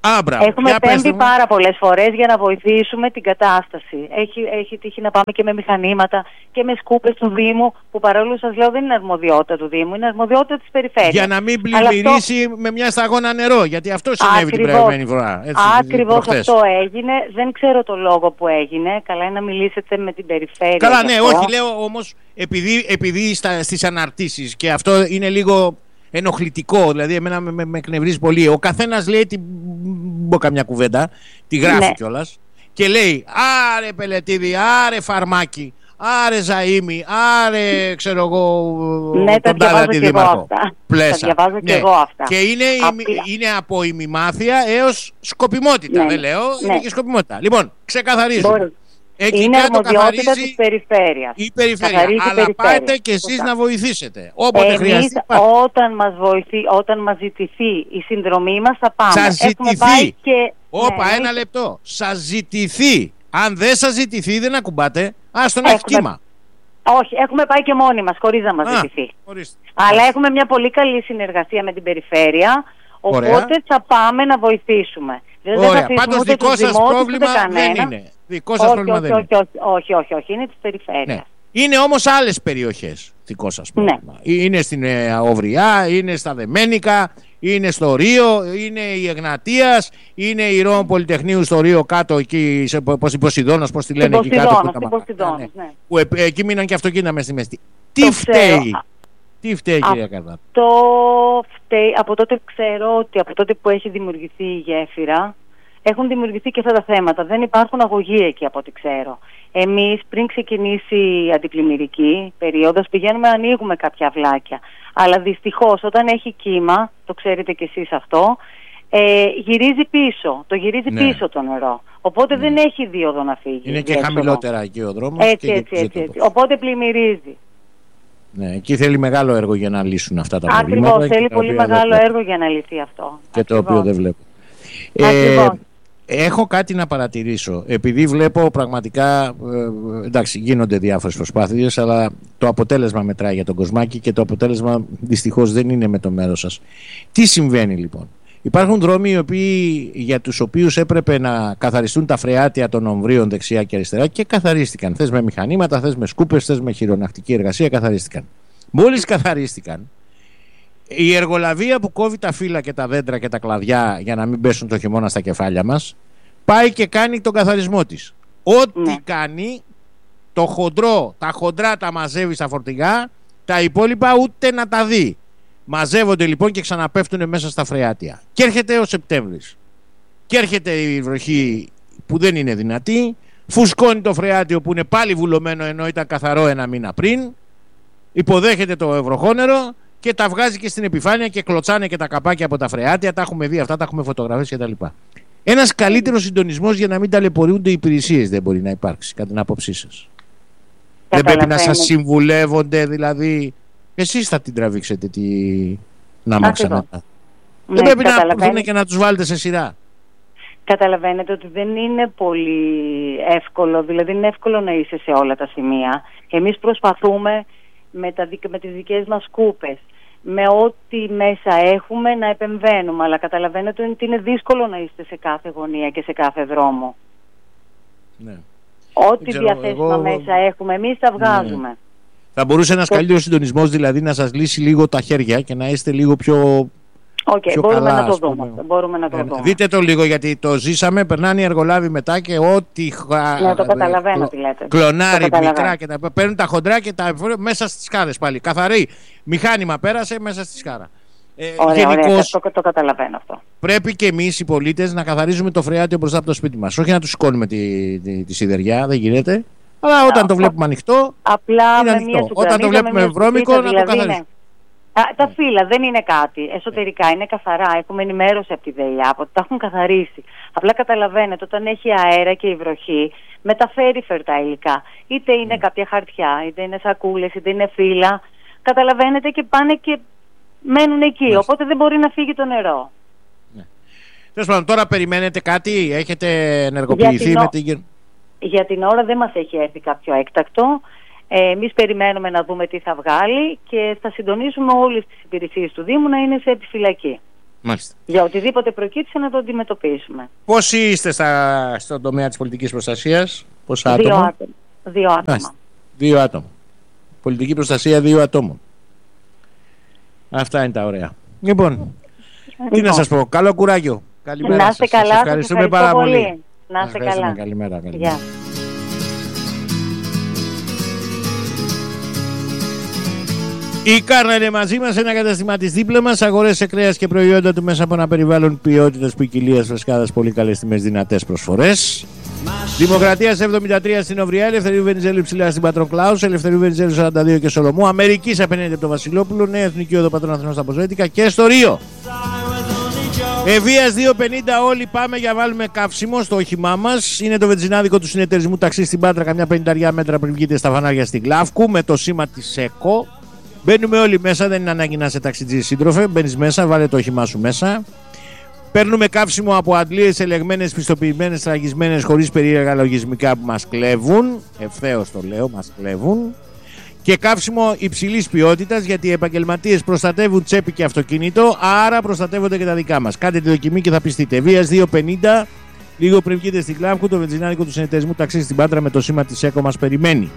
Α, μπράβο. Έχουμε πέμπει πάρα πολλές φορές για να βοηθήσουμε την κατάσταση. Έχει, έχει τύχει να πάμε και με μηχανήματα και με σκούπες του Δήμου, που παρόλο σας λέω δεν είναι αρμοδιότητα του Δήμου, είναι αρμοδιότητα της περιφέρειας. Για να μην πλημμυρίσει αυτό... με μια σταγόνα νερό, γιατί αυτό συνέβη ακριβώς την προηγούμενη φορά. Ακριβώς αυτό έγινε. Δεν ξέρω το λόγο που έγινε. Καλά είναι να μιλήσετε με την περιφέρεια. Καλά, ναι, όχι, λέω όμως επειδή, επειδή στα, στις αναρτήσεις, και αυτό είναι λίγο ενοχλητικό, δηλαδή εμένα με, με, με εκνευρίζει πολύ. Ο καθένας λέει την μπω καμιά κουβέντα, τη γράφει ναι. κιόλας και λέει άρε Πελετίδη, άρε Φαρμάκι, άρε Ζαΐμι, άρε ξέρω εγώ ναι, τον τάδε αντιδήμαρχο. Πλέσα. Τα διαβάζω ναι. και εγώ αυτά. Και είναι, είναι από ημιμάθεια έως σκοπιμότητα, ναι. δεν λέω, ναι. είναι και σκοπιμότητα. Λοιπόν, ξεκαθαρίζουμε. Εκεί είναι κάτω αρμοδιότητα της περιφέρειας. Η περιφέρεια. Αλλά περιφέρεια. Πάτε και εσείς Σωστά. να βοηθήσετε. Όποτε Εμείς, χρειαστεί. Όταν μας, βοηθεί, όταν μας ζητηθεί η συνδρομή μας θα πάμε. Σας ζητηθεί. Πάει και... Όπα, ναι, ένα ναι. λεπτό. Σας ζητηθεί. Αν δεν σας ζητηθεί, δεν ακουμπάτε. Άστον έχει κύμα. Όχι, έχουμε πάει και μόνοι μας, χωρίς να μας Α, ζητηθεί. Ορίστε. Αλλά έχουμε μια πολύ καλή συνεργασία με την περιφέρεια. Οπότε Ωραία. θα πάμε να βοηθήσουμε. Ωραία. Πάντως δικό σας πρόβλημα δεν είναι. Δικό σας όχι, πρόβλημα όχι, δεν όχι, όχι, όχι, όχι, όχι, είναι της περιφέρειας. Ναι. Είναι όμως άλλες περιοχές δικό σας πρόβλημα. Ναι. Είναι στην ε, Οβριά, είναι στα Δεμένικα, είναι στο Ρίο, είναι η Εγνατίας, είναι η Ρώμη Πολυτεχνείου στο Ρίο κάτω εκεί, σε, πώς η Ποσειδώνος, πώς τη λένε εκεί κάτω. Στην Ποσειδώνος, ναι. ναι. Που ε, εκεί μείναν και αυτοκίνητα μες στη μέση. Τι φταίει, τι φταίει κυρία Καρδά? Το φταίει, από τότε ξέρω ότι από τότε που έχει δημιουργηθεί η γέφυρα, έχουν δημιουργηθεί και αυτά τα θέματα. Δεν υπάρχουν αγωγοί εκεί από ό,τι ξέρω. Εμείς πριν ξεκινήσει η αντιπλημμυρική περίοδος πηγαίνουμε να ανοίγουμε κάποια αυλάκια. Αλλά δυστυχώς όταν έχει κύμα, το ξέρετε κι εσείς αυτό, ε, γυρίζει πίσω. Το γυρίζει ναι. πίσω το νερό. Οπότε ναι. δεν έχει δίωδο να φύγει. Είναι και χαμηλότερα εκεί ο δρόμος. Έτσι, και έτσι, έτσι, έτσι. Οπότε πλημμυρίζει. Ναι, εκεί θέλει μεγάλο έργο για να λύσουν αυτά τα Ακριβώς, προβλήματα. Ακριβώς, θέλει πολύ μεγάλο έργο για να λυθεί αυτό. Και Ακριβώς. το οποίο δεν βλέπω. Ε, έχω κάτι να παρατηρήσω. Επειδή βλέπω πραγματικά, ε, εντάξει, γίνονται διάφορες προσπάθειες, αλλά το αποτέλεσμα μετράει για τον Κοσμάκη και το αποτέλεσμα δυστυχώς δεν είναι με το μέρος σας. Τι συμβαίνει λοιπόν? Υπάρχουν δρόμοι οι οποίοι, για τους οποίους έπρεπε να καθαριστούν τα φρεάτια των ομβρίων δεξιά και αριστερά και καθαρίστηκαν. Θες με μηχανήματα, θες με σκούπες, θες με χειρονακτική εργασία, καθαρίστηκαν. Μόλις καθαρίστηκαν, η εργολαβία που κόβει τα φύλλα και τα δέντρα και τα κλαδιά για να μην πέσουν το χειμώνα στα κεφάλια μας, πάει και κάνει τον καθαρισμό της. Ό,τι ναι. κάνει, το χοντρό, τα χοντρά τα μαζεύει στα φορτηγά, τα υπόλοιπα ούτε να τα δει. Μαζεύονται λοιπόν και ξαναπέφτουν μέσα στα φρεάτια. Και έρχεται ο Σεπτέμβρης. Και έρχεται η βροχή που δεν είναι δυνατή, φουσκώνει το φρεάτιο που είναι πάλι βουλωμένο ενώ ήταν καθαρό ένα μήνα πριν, υποδέχεται το βροχόνερο και τα βγάζει και στην επιφάνεια και κλωτσάνε και τα καπάκια από τα φρεάτια. Τα έχουμε δει αυτά, τα έχουμε φωτογραφίσει κτλ. Ένας καλύτερος συντονισμός για να μην ταλαιπωρούνται οι υπηρεσίες δεν μπορεί να υπάρξει, κατά την άποψή σας? Δεν πρέπει να σας συμβουλεύονται, δηλαδή εσείς θα την τραβήξετε τη νάμαξα μετά? Ναι, δεν πρέπει να έρθουν και να τους βάλετε σε σειρά? Καταλαβαίνετε ότι δεν είναι πολύ εύκολο, δηλαδή είναι εύκολο να είσαι σε όλα τα σημεία. Εμείς προσπαθούμε με, τα, με τις δικές μας σκούπες, με ό,τι μέσα έχουμε να επεμβαίνουμε, αλλά καταλαβαίνετε ότι είναι δύσκολο να είστε σε κάθε γωνία και σε κάθε δρόμο. Ναι. Ό,τι διαθέσιμα εγώ... μέσα έχουμε, εμείς τα βγάζουμε. Ναι. Θα μπορούσε ένας το... καλύτερος συντονισμός δηλαδή να σας λύσει λίγο τα χέρια και να είστε λίγο πιο... Οκ, okay, μπορούμε, καλά, να το δούμε. μπορούμε να το ε, δούμε. Δείτε το λίγο γιατί το ζήσαμε, περνάνε οι εργολάβοι μετά και ό,τι ναι, το καταλαβαίνω τι λέτε. Κλονάρι, μικρά και τα παίρνουν τα χοντρά και τα μέσα στις σκάρες πάλι. Καθαρή μηχάνημα πέρασε μέσα στη σκάρα. Ε, ωραία, γενικώς, ωραία, το, το καταλαβαίνω αυτό. Πρέπει και εμείς οι πολίτες να καθαρίζουμε το φρεάτιο μπροστά από το σπίτι μας. Όχι να τους σηκώνουμε τη, τη, τη σιδεριά, δεν γίνεται. Αλλά όταν Α, το βλέπουμε ανοιχτό, απλά είναι ανοιχτό. Όταν το βλέπουμε βρώμικο, να το καθαρίσουμε. Α, τα φύλλα δεν είναι κάτι. Εσωτερικά είναι καθαρά. Έχουμε ενημέρωση από τη ΔΕΙΑ, ότι τα έχουν καθαρίσει. Απλά καταλαβαίνετε, όταν έχει αέρα και η βροχή, μεταφέρει φερτά υλικά. Είτε είναι mm. κάποια χαρτιά, είτε είναι σακούλες, είτε είναι φύλλα. Καταλαβαίνετε και πάνε και μένουν εκεί. Mm. Οπότε δεν μπορεί να φύγει το νερό. Mm. Τέλος πάντων, τώρα περιμένετε κάτι, έχετε ενεργοποιηθεί για με την. Για την ώρα δεν μας έχει έρθει κάποιο έκτακτο. Ε, εμείς περιμένουμε να δούμε τι θα βγάλει και θα συντονίσουμε όλες τις υπηρεσίες του Δήμου να είναι σε επιφυλακή. Μάλιστα. Για οτιδήποτε προκύψει να το αντιμετωπίσουμε. Πόσοι είστε στα, στον τομέα της πολιτικής προστασίας, πόσα Δύο άτομα? άτομα. Δύο άτομα. Μάλιστα. Δύο άτομα. Πολιτική προστασία δύο ατόμων. Αυτά είναι τα ωραία. Λοιπόν, λοιπόν. τι να σας πω. Καλό κουράγιο. Καλημέρα. Να είστε σας. καλά. Σας ευχαριστούμε ευχαριστώ πάρα πολύ. πολύ. Να είστε καλά. Καλημέρα. καλημέρα. Γεια. Η Κάρνα είναι μαζί μας, ένα καταστημά της δίπλα μας. Αγορές σε κρέας και προϊόντα του μέσα από ένα περιβάλλον ποιότητας, ποικιλίας, φρεσκάδας, πολύ καλές τιμές, δυνατές προσφορές. Δημοκρατίας εβδομήντα τρία στην Οβριά, Ελευθερίου Βενιζέλου ψηλά στην Πατροκλάους, Ελευθερίου Βενιζέλου σαράντα δύο και Σολομού, Αμερικής απέναντι από το Βασιλόπουλο, Νέα Εθνική Οδό Πατρών Αθηνών στα Ποζέτικα και στο Ρίο. Ευβίας δύο πενήντα, όλοι πάμε για βάλουμε καύσιμο στο όχημά μας. Είναι το βενζινάδικο του συνεταιρισμού ταξί στην Πάτρα, καμιά πενήντα μέτρα πριν βγείτε στα φανάρια στην Γλάφκου, με το σήμα της ΕΚΟ. Μπαίνουμε όλοι μέσα, δεν είναι ανάγκη να είσαι ταξιτζή σύντροφε. Μπαίνεις μέσα, βάλε το όχημά σου μέσα. Παίρνουμε καύσιμο από αντλίες ελεγμένες, πιστοποιημένες, τραγισμένες, χωρίς περίεργα λογισμικά που μας κλέβουν. Ευθέως το λέω, μας κλέβουν. Και καύσιμο υψηλής ποιότητας, γιατί οι επαγγελματίες προστατεύουν τσέπη και αυτοκίνητο, άρα προστατεύονται και τα δικά μας. Κάντε τη δοκιμή και θα πιστείτε. Ευβίας δύο πενήντα, λίγο πριν βγείτε στην Κλάβκου, το βενζινάδικο του συνεταιρισμού ταξί στην Πάτρα με το σήμα της ΕΚΟ μας περιμένει.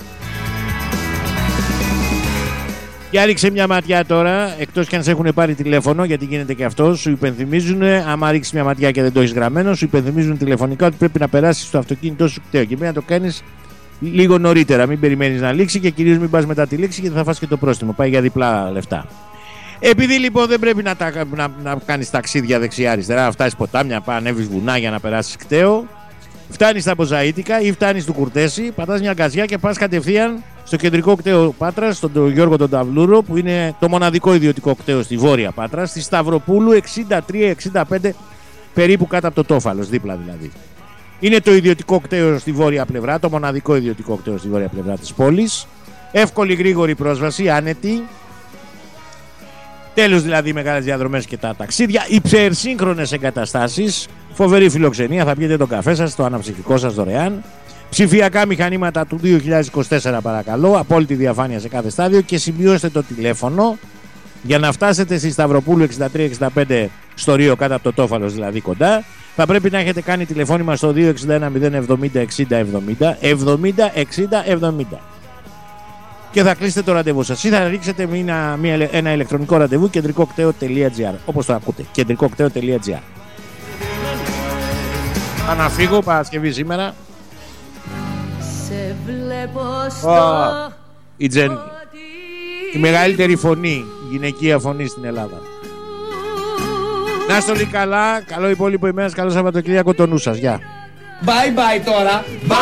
Για ρίξε μια ματιά τώρα, εκτός κι αν σε έχουν πάρει τηλέφωνο, γιατί γίνεται και αυτό, σου υπενθυμίζουν, άμα ρίξει μια ματιά και δεν το έχει γραμμένο, σου υπενθυμίζουν τηλεφωνικά ότι πρέπει να περάσει στο αυτοκίνητό σου κταίο. Και πρέπει να το κάνει λίγο νωρίτερα. Μην περιμένει να λήξει και κυρίως μην πα μετά τη λήξη, γιατί θα φας και το πρόστιμο. Πάει για διπλά λεφτά. Επειδή λοιπόν δεν πρέπει να, να, να κάνει ταξίδια δεξιά-αριστερά, να φτάσει ποτάμια, να ανέβει βουνά για να περάσει κταίο. Φτάνει στα Ποζαΐτικα ή φτάνει του Κουρτέση, πατάς μια γκαζιά και πας κατευθείαν στο κεντρικό κταίο Πάτρας, στον Γιώργο τον Ταυλούρο, που είναι το μοναδικό ιδιωτικό κταίο στη Βόρεια Πάτρα, στη Σταυροπούλου εξήντα τρία εξήντα πέντε, περίπου κάτω από το Τόφαλος, δίπλα δηλαδή. Είναι το ιδιωτικό κταίο στη βόρεια πλευρά, το μοναδικό ιδιωτικό κταίο στη βόρεια πλευρά της πόλης. Εύκολη γρήγορη πρόσβαση, άνετη. Τέλος δηλαδή μεγάλες διαδρομές και τα ταξίδια, υψερσύγχρονες εγκαταστάσεις, φοβερή φιλοξενία, θα πιείτε τον καφέ σας, το αναψυκτικό σας δωρεάν. Ψηφιακά μηχανήματα του δύο χιλιάδες είκοσι τέσσερα παρακαλώ, απόλυτη διαφάνεια σε κάθε στάδιο και σημειώστε το τηλέφωνο για να φτάσετε στη Σταυροπούλου εξήντα τρία εξήντα πέντε στο Ρίο, κάτω από το Τόφαλος δηλαδή κοντά. Θα πρέπει να έχετε κάνει τηλεφώνημα στο δύο έξι ένα μηδέν εβδομήντα εξήντα εβδομήντα εβδομήντα εξήντα εβδομήντα και θα κλείσετε το ραντεβού σας ή θα ρίξετε μια, μια, ένα ηλεκτρονικό ραντεβού κεντρικοκταίο.gr, όπως το ακούτε, κεντρικοκταίο.gr. Θα να φύγω Παρασκευή σήμερα. Σε βλέπω στο... Oh, η Τζέννη, η μεγαλύτερη φωνή, γυναικεία φωνή στην Ελλάδα. Να είστε όλοι καλά, καλό υπόλοιπο ημέρας, καλό Σαββατοκύριακο, το νου σας, γεια. Bye bye τώρα. Bye.